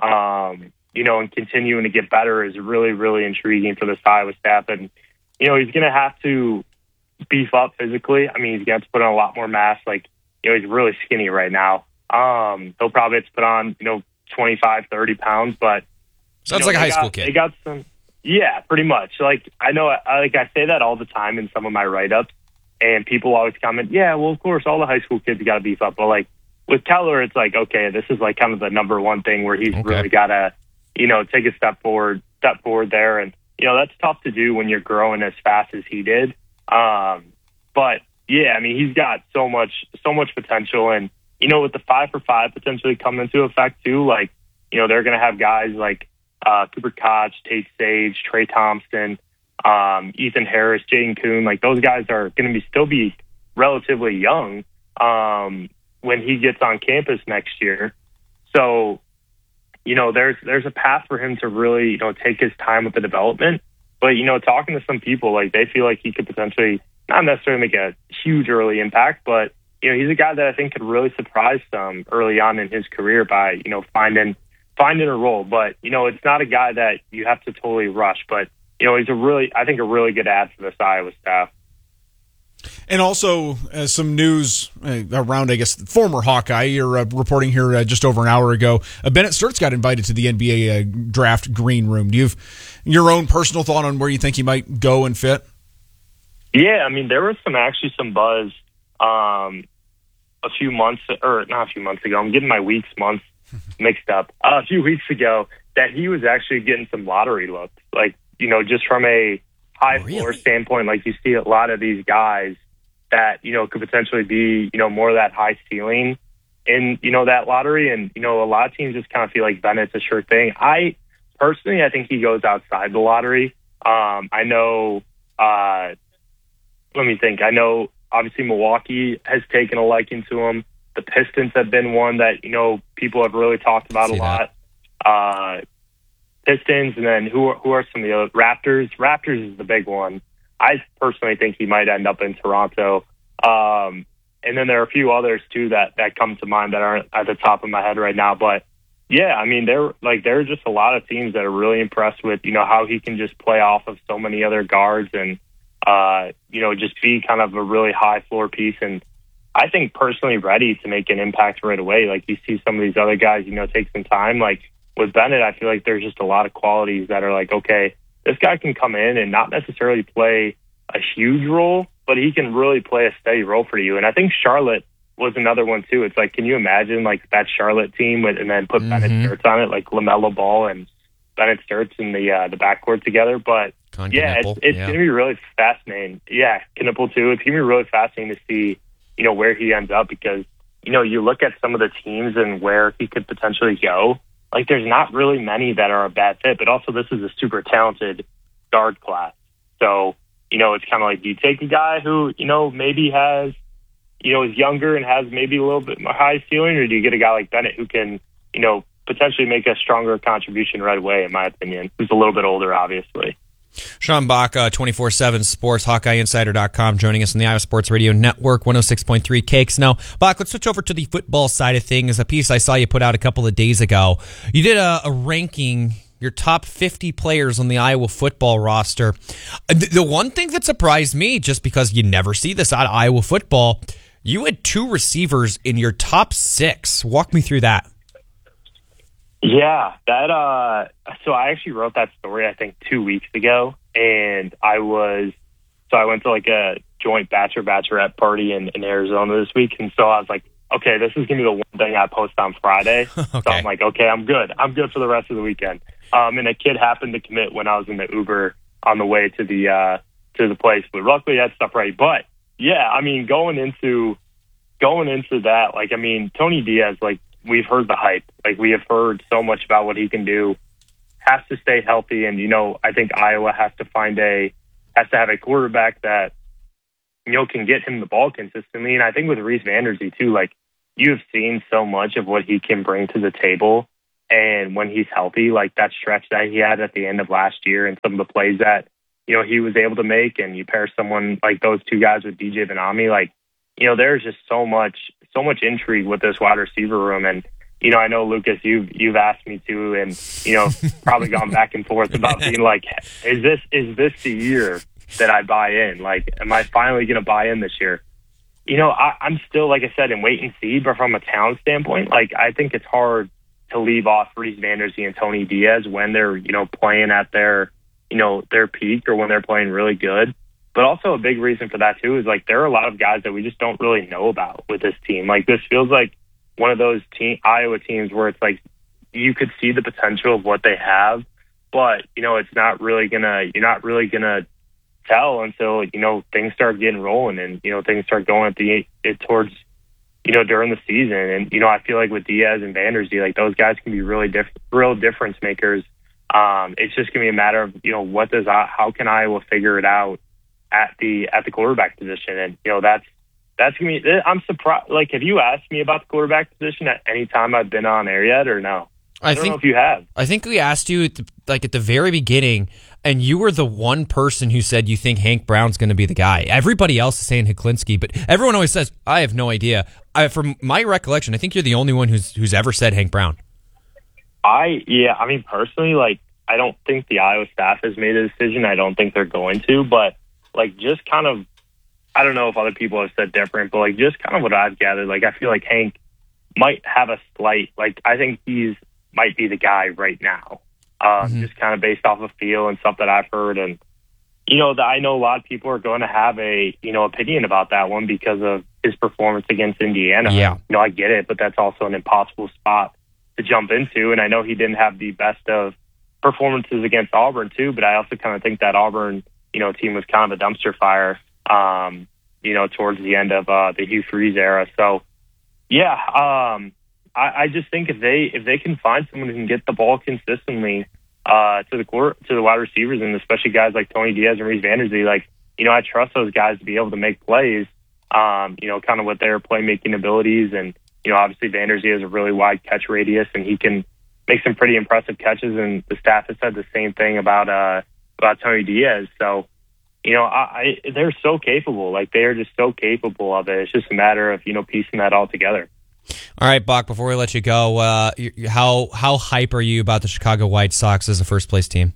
um, you know, and continuing to get better is really, really intriguing for this Iowa staff. And, you know, he's going to have to beef up physically. I mean, he's going to have to put on a lot more mass. Like, you know, he's really skinny right now. Um, he'll probably have to put on, you know, twenty-five, thirty pounds, but sounds you know, like a high got, school kid. They got some, yeah, pretty much. Like, I know, I, like I say that all the time in some of my write-ups, and people always comment, yeah, well, of course, all the high school kids got to beef up. But, like, with Keller, it's like, okay, this is, like, kind of the number one thing where he's okay. really got to, you know, take a step forward, step forward there. And, you know, that's tough to do when you're growing as fast as he did. Um, but, yeah, I mean, he's got so much, so much potential. And, you know, with the five for five potentially coming into effect, too, like, you know, they're going to have guys like uh, Cooper Koch, Tate Sage, Trey Thompson, um, Ethan Harris, Jaden Kuhn. Like, those guys are going to be still be relatively young um, when he gets on campus next year. So, you know, there's there's a path for him to really, you know, take his time with the development. But, you know, talking to some people, like, they feel like he could potentially not necessarily make a huge early impact, but, you know, he's a guy that I think could really surprise some early on in his career by, you know, finding finding a role. But, you know, it's not a guy that you have to totally rush. But, you know, he's a really, I think, a really good add for this Iowa staff. And also uh, some news uh, around, I guess, former Hawkeye. You're uh, reporting here uh, just over an hour ago. Uh, Bennett Sturts got invited to the N B A uh, draft green room. Do you have your own personal thought on where you think he might go and fit? Yeah, I mean, there was some actually some buzz um, a few months, or not a few months ago. I'm getting my weeks, months mixed up. Uh, a few weeks ago, that he was actually getting some lottery looks. Like, you know, just from a high really? floor standpoint, like you see a lot of these guys that, you know, could potentially be, you know, more of that high ceiling in, you know, that lottery. And, you know, a lot of teams just kind of feel like Bennett's a sure thing. I personally, I think he goes outside the lottery. Um, I know, uh, let me think. I know, obviously, Milwaukee has taken a liking to him. The Pistons have been one that, you know, people have really talked about a lot. Uh, Pistons, and then who are, who are some of the other? Raptors. Raptors is the big one. I personally think he might end up in Toronto. Um, and then there are a few others, too, that, that come to mind that aren't at the top of my head right now. But, yeah, I mean, there like there are just a lot of teams that are really impressed with, you know, how he can just play off of so many other guards and, uh, you know, just be kind of a really high floor piece. And I think personally ready to make an impact right away. Like you see some of these other guys, you know, take some time. Like with Bennett, I feel like there's just a lot of qualities that are like, okay, this guy can come in and not necessarily play a huge role, but he can really play a steady role for you. And I think Charlotte was another one too. It's like, can you imagine like that Charlotte team with, and then put mm-hmm. Bennett Sturts on it, like LaMelo Ball and Bennett Sturts in the uh, the backcourt together. But Con yeah, Knipple. it's, it's yeah. going to be really fascinating. Yeah, Knipple too. It's going to be really fascinating to see, you know, where he ends up, because, you know, you look at some of the teams and where he could potentially go. Like, there's not really many that are a bad fit, but also this is a super talented guard class. So, you know, it's kind of like, do you take a guy who, you know, maybe has, you know, is younger and has maybe a little bit more high ceiling, or do you get a guy like Bennett who can, you know, potentially make a stronger contribution right away, in my opinion, who's a little bit older, obviously. Sean Bach, uh, twenty-four seven Sports, Hawkeye Insider dot com, joining us on the Iowa Sports Radio Network, one oh six point three Cakes. Now, Bach, let's switch over to the football side of things. A piece I saw you put out a couple of days ago. You did a, a ranking, your top fifty players on the Iowa football roster. The, the one thing that surprised me, just because you never see this out of Iowa football, you had two receivers in your top six. Walk me through that. Yeah, that, uh, so I actually wrote that story, I think, two weeks ago, and I was, so I went to like a joint bachelor bachelorette party in, in Arizona this week, and so I was like, okay, this is going to be the one thing I post on Friday. okay. So I'm like, okay, I'm good. I'm good for the rest of the weekend. Um, and a kid happened to commit when I was in the Uber on the way to the uh, to the place, but luckily I had stuff ready. But yeah, I mean, going into going into that, like, I mean, Tony Diaz, like, we've heard the hype. Like, we have heard so much about what he can do. Has to stay healthy, and you know, I think Iowa has to find a has to have a quarterback that, you know, can get him the ball consistently. And I think with Reese Vanderzee too, like, you have seen so much of what he can bring to the table, and when he's healthy, like that stretch that he had at the end of last year, and some of the plays that, you know, he was able to make, and you pair someone like those two guys with D J Benami, like, you know, there's just so much so much intrigue with this wide receiver room. And you know, I know, Lucas, you've you've asked me to, and you know, probably gone back and forth about being like, is this is this the year that I buy in? Like, am I finally going to buy in this year? You know, I, I'm still, like I said, in wait and see. But from a talent standpoint, like, I think it's hard to leave off Reese Vanderzee and Tony Diaz when they're, you know, playing at their, you know, their peak, or when they're playing really good. But also a big reason for that too is, like, there are a lot of guys that we just don't really know about with this team. Like, this feels like one of those team, Iowa teams where it's like you could see the potential of what they have, but, you know, it's not really gonna, you're not really gonna tell until, you know, things start getting rolling, and, you know, things start going at the, it towards, you know, during the season. And, you know, I feel like with Diaz and Vanderzee, like, those guys can be really diff- real difference makers. Um, it's just gonna be a matter of, you know, what does, how can Iowa figure it out at the, at the quarterback position? And, you know, that's, That's gonna be. I'm surprised. Like, have you asked me about the quarterback position at any time I've been on air yet, or no? I, I don't think, know if you have. I think we asked you at the, like at the very beginning, and you were the one person who said you think Hank Brown's going to be the guy. Everybody else is saying Heklinski, but everyone always says, I have no idea. I, from my recollection, I think you're the only one who's who's ever said Hank Brown. I yeah. I mean, personally, like, I don't think the Iowa staff has made a decision. I don't think they're going to, but like, just kind of. I don't know if other people have said different, but like, just kind of what I've gathered, like, I feel like Hank might have a slight, like, I think he's might be the guy right now, uh, mm-hmm. just kind of based off of feel and stuff that I've heard. And, you know, the, I know a lot of people are going to have a, you know, opinion about that one because of his performance against Indiana. Yeah. You know, I get it, but that's also an impossible spot to jump into. And I know he didn't have the best of performances against Auburn too, but I also kind of think that Auburn, you know, team was kind of a dumpster fire. Um, you know, towards the end of uh, the Hugh Freeze era. So, yeah, um, I, I just think if they if they can find someone who can get the ball consistently uh, to the court, to the wide receivers, and especially guys like Tony Diaz and Reese Vanderzee, like, you know, I trust those guys to be able to make plays. Um, you know, kind of with their playmaking abilities, and, you know, obviously Vanderzee has a really wide catch radius, and he can make some pretty impressive catches. And the staff has said the same thing about uh, about Tony Diaz. So, you know, I, I they're so capable. Like, they are just so capable of it. It's just a matter of, you know, piecing that all together. All right, Bach, before we let you go, uh, how how hype are you about the Chicago White Sox as a first place team?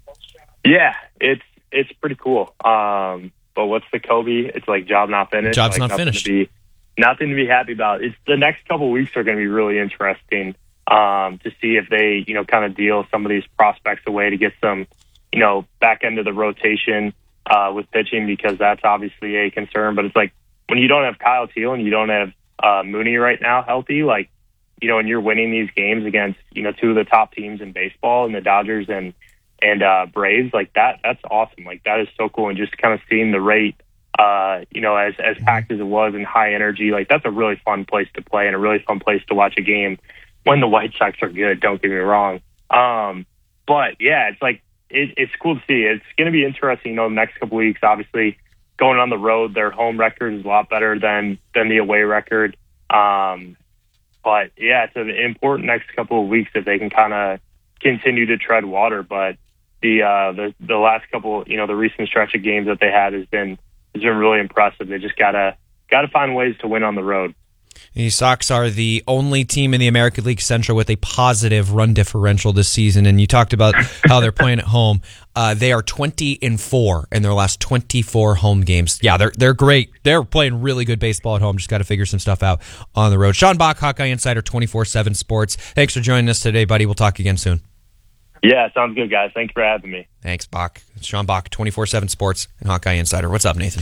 Yeah, it's it's pretty cool. Um, but what's the Kobe? It's like job not finished. Job's like, not finished. To be, nothing to be happy about. It's the next couple of weeks are going to be really interesting um, to see if they, you know, kind of deal some of these prospects away to get some, you know, back end of the rotation uh, with pitching, because that's obviously a concern. But it's like, when you don't have Kyle Teal and you don't have uh, Mooney right now healthy, like, you know, and you're winning these games against, you know, two of the top teams in baseball, and the Dodgers and and uh, Braves, like that, that's awesome. Like, that is so cool. And just kind of seeing the rate, uh, you know, as as packed as it was and high energy, like, that's a really fun place to play and a really fun place to watch a game when the White Sox are good. Don't get me wrong. Um, but yeah, it's like, it, it's cool to see. It's going to be interesting, you know, the next couple of weeks. Obviously, going on the road, their home record is a lot better than than the away record. Um, but yeah, it's an important next couple of weeks if they can kind of continue to tread water. But the uh, the the last couple, you know, the recent stretch of games that they had has been has been really impressive. They just gotta gotta find ways to win on the road. The Sox are the only team in the American League Central with a positive run differential this season, and you talked about how they're playing at home. Uh, they are twenty and four in their last twenty-four home games. Yeah, they're they're great. They're playing really good baseball at home. Just got to figure some stuff out on the road. Sean Bach, Hawkeye Insider, twenty-four seven Sports. Thanks for joining us today, buddy. We'll talk again soon. Yeah, sounds good, guys. Thanks for having me. Thanks, Bach. It's Sean Bach, twenty-four seven Sports and Hawkeye Insider. What's up, Nathan?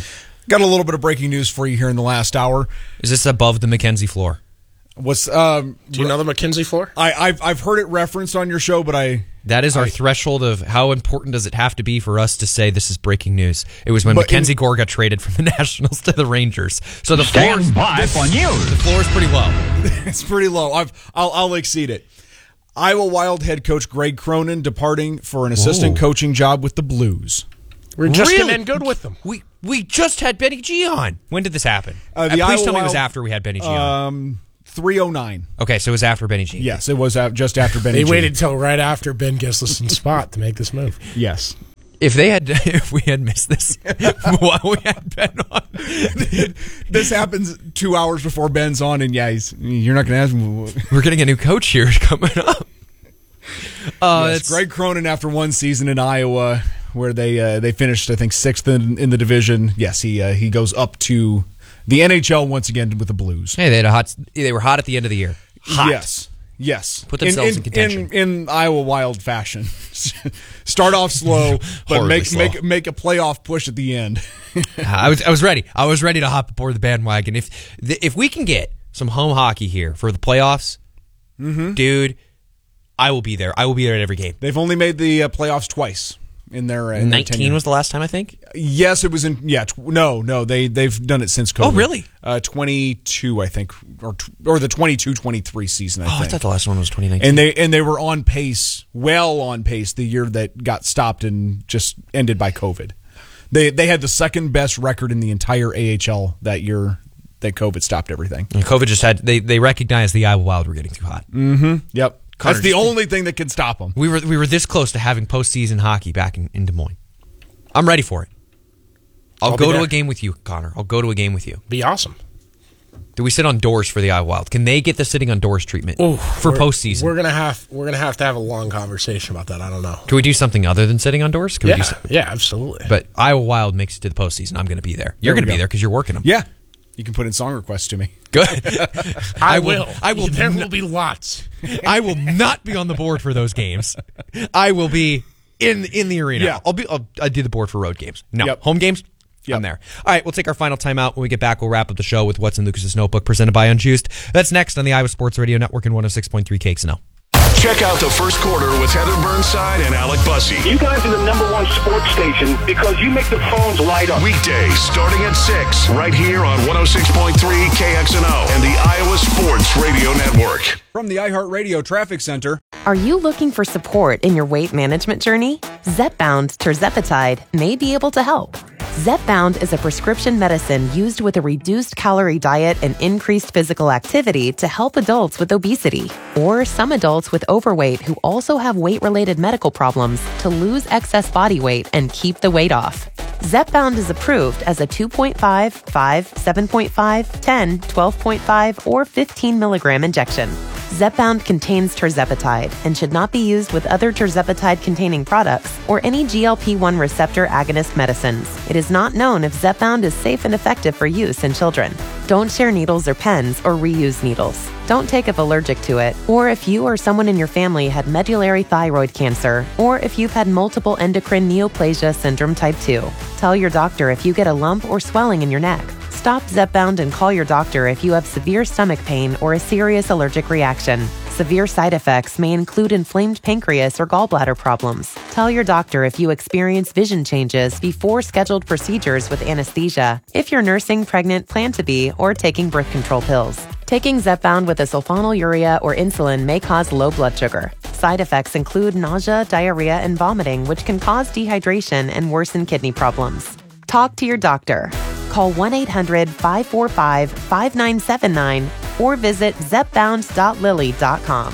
Got a little bit of breaking news for you here in the last hour. Is this above the McKenzie floor? What's um? Do you know the McKenzie floor? I, I've I've heard it referenced on your show, but I that is our I, threshold of how important does it have to be for us to say this is breaking news. It was when Mackenzie Gore got traded from the Nationals to the Rangers. So the floor is on you. The floor is pretty low. It's pretty low. I've I'll, I'll exceed it. Iowa Wild head coach Greg Cronin departing for an assistant Whoa. coaching job with the Blues. We're just Really? getting in good with them. We we just had Benny G on. When did this happen? Uh, the Uh, please Iowa tell me it was Wild- after we had Benny G on. Um, three oh nine. Okay, so it was after Benny G. Yes, it was uh, just after Benny They G. waited till right after Ben Gislison's spot to make this move. Yes. If they had, if we had missed this while we had Ben on, This happens two hours before Ben's on, and yeah, he's, you're not going to ask him. we're getting a new coach here coming up. Uh, yes, it's Greg Cronin, after one season in Iowa, where they uh, they finished, I think, sixth in, in the division. Yes, he uh, he goes up to the N H L once again with the Blues. Hey, they had a hot. They were hot at the end of the year. Hot. Yes, yes. Put themselves in, in, contention. in, in Iowa Wild fashion. Start off slow, but Horribly make slow. make make a playoff push at the end. I was I was ready. I was ready to hop aboard the bandwagon. If if we can get some home hockey here for the playoffs, Mhm. dude, I will be there. I will be there at every game. They've only made the uh, playoffs twice in their uh, in their Nineteen tenure. was the last time, I think. Yes, it was in. Yeah, tw- no, no, they they've done it since COVID. Oh, really? Uh, twenty-two, I think, or tw- or the twenty-two twenty-three season. I Oh, I think. thought the last one was twenty nineteen. And they and they were on pace, well on pace, the year that got stopped and just ended by COVID. They they had the second best record in the entire A H L that year that COVID stopped everything. And COVID just had they they recognized the Iowa Wild were getting too hot. Mm-hmm. Yep. Connor, That's the just- only thing that can stop them. We were we were this close to having postseason hockey back in, in Des Moines. I'm ready for it. I'll, I'll be go to there. a game with you, Connor. I'll go to a game with you. Be awesome. Do we sit on doors for the Iowa Wild? Can they get the sitting on doors treatment Ooh, for we're- postseason? We're gonna have we're gonna have to have a long conversation about that. I don't know. Can we do something other than sitting on doors? Can Yeah, we do some- yeah, absolutely. But Iowa Wild makes it to the postseason. I'm going to be there. You're There we going to be go. there because you're working them. Yeah. You can put in song requests to me. Good. I, will. I will. There n- will be lots. I will not be on the board for those games. I will be in in the arena. Yeah. I'll be. I'll, I do the board for road games. No, Yep. home games. I'm there. All right, we'll take our final timeout. When we get back, we'll wrap up the show with What's in Lucas's Notebook, presented by Unjuiced. That's next on the Iowa Sports Radio Network and one oh six point three K X N L. Check out the first quarter with Heather Burnside and Alec Bussey. You guys are the number one sports station because you make the phones light up. Weekdays starting at six, right here on one oh six point three K X N O and the Iowa Sports Radio Network. From the iHeartRadio Traffic Center. Are you looking for support in your weight management journey? Zepbound Tirzepatide may be able to help. Zepbound is a prescription medicine used with a reduced calorie diet and increased physical activity to help adults with obesity or some adults with overweight who also have weight-related medical problems to lose excess body weight and keep the weight off. Zepbound is approved as a two point five, five, seven point five, ten, twelve point five, or fifteen milligram injection. Zepbound contains tirzepatide and should not be used with other tirzepatide-containing products or any G L P one receptor agonist medicines. It is not known if Zepbound is safe and effective for use in children. Don't share needles or pens or reuse needles. Don't take if allergic to it, or if you or someone in your family had medullary thyroid cancer, or if you've had multiple endocrine neoplasia syndrome type two. Tell your doctor if you get a lump or swelling in your neck. Stop Zepbound and call your doctor if you have severe stomach pain or a serious allergic reaction. Severe side effects may include inflamed pancreas or gallbladder problems. Tell your doctor if you experience vision changes before scheduled procedures with anesthesia, if you're nursing, pregnant, plan to be, or taking birth control pills. Taking Zepbound with a sulfonylurea or insulin may cause low blood sugar. Side effects include nausea, diarrhea, and vomiting, which can cause dehydration and worsen kidney problems. Talk to your doctor. Call one eight hundred, five four five, five nine seven nine or visit zepbound dot lilly dot com.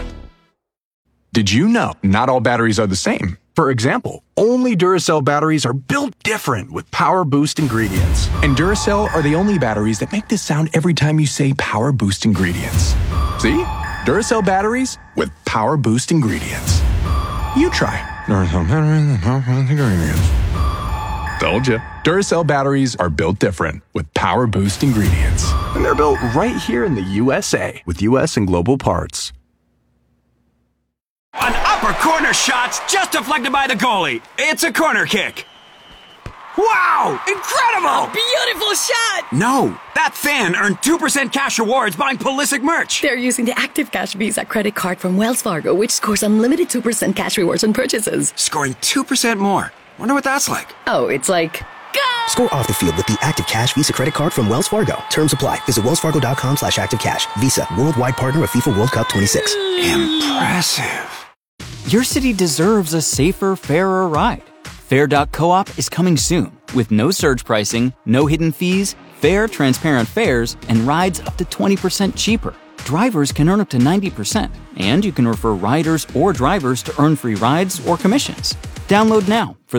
Did you know not all batteries are the same? For example, only Duracell batteries are built different with Power Boost ingredients. And Duracell are the only batteries that make this sound every time you say Power Boost ingredients. See? Duracell batteries with Power Boost ingredients. You try. Duracell batteries with Power Boost ingredients. Told you. Duracell batteries are built different with Power Boost ingredients. And they're built right here in the U S A with U S and global parts. An upper corner shot's just deflected by the goalie. It's a corner kick. Wow! Incredible! Beautiful shot! No, that fan earned two percent cash rewards buying Pulisic merch. They're using the Active Cash Visa credit card from Wells Fargo, which scores unlimited two percent cash rewards on purchases. Scoring two percent more. Wonder what that's like. Oh, it's like... Score off the field with the Active Cash Visa credit card from Wells Fargo. Terms apply. Visit wellsfargo.com slash active cash. Visa, worldwide partner of FIFA World Cup twenty-six. Impressive. Your city deserves a safer, fairer ride. Fair dot coop is coming soon with no surge pricing, no hidden fees, fair, transparent fares, and rides up to twenty percent cheaper. Drivers can earn up to ninety percent, and you can refer riders or drivers to earn free rides or commissions. Download now for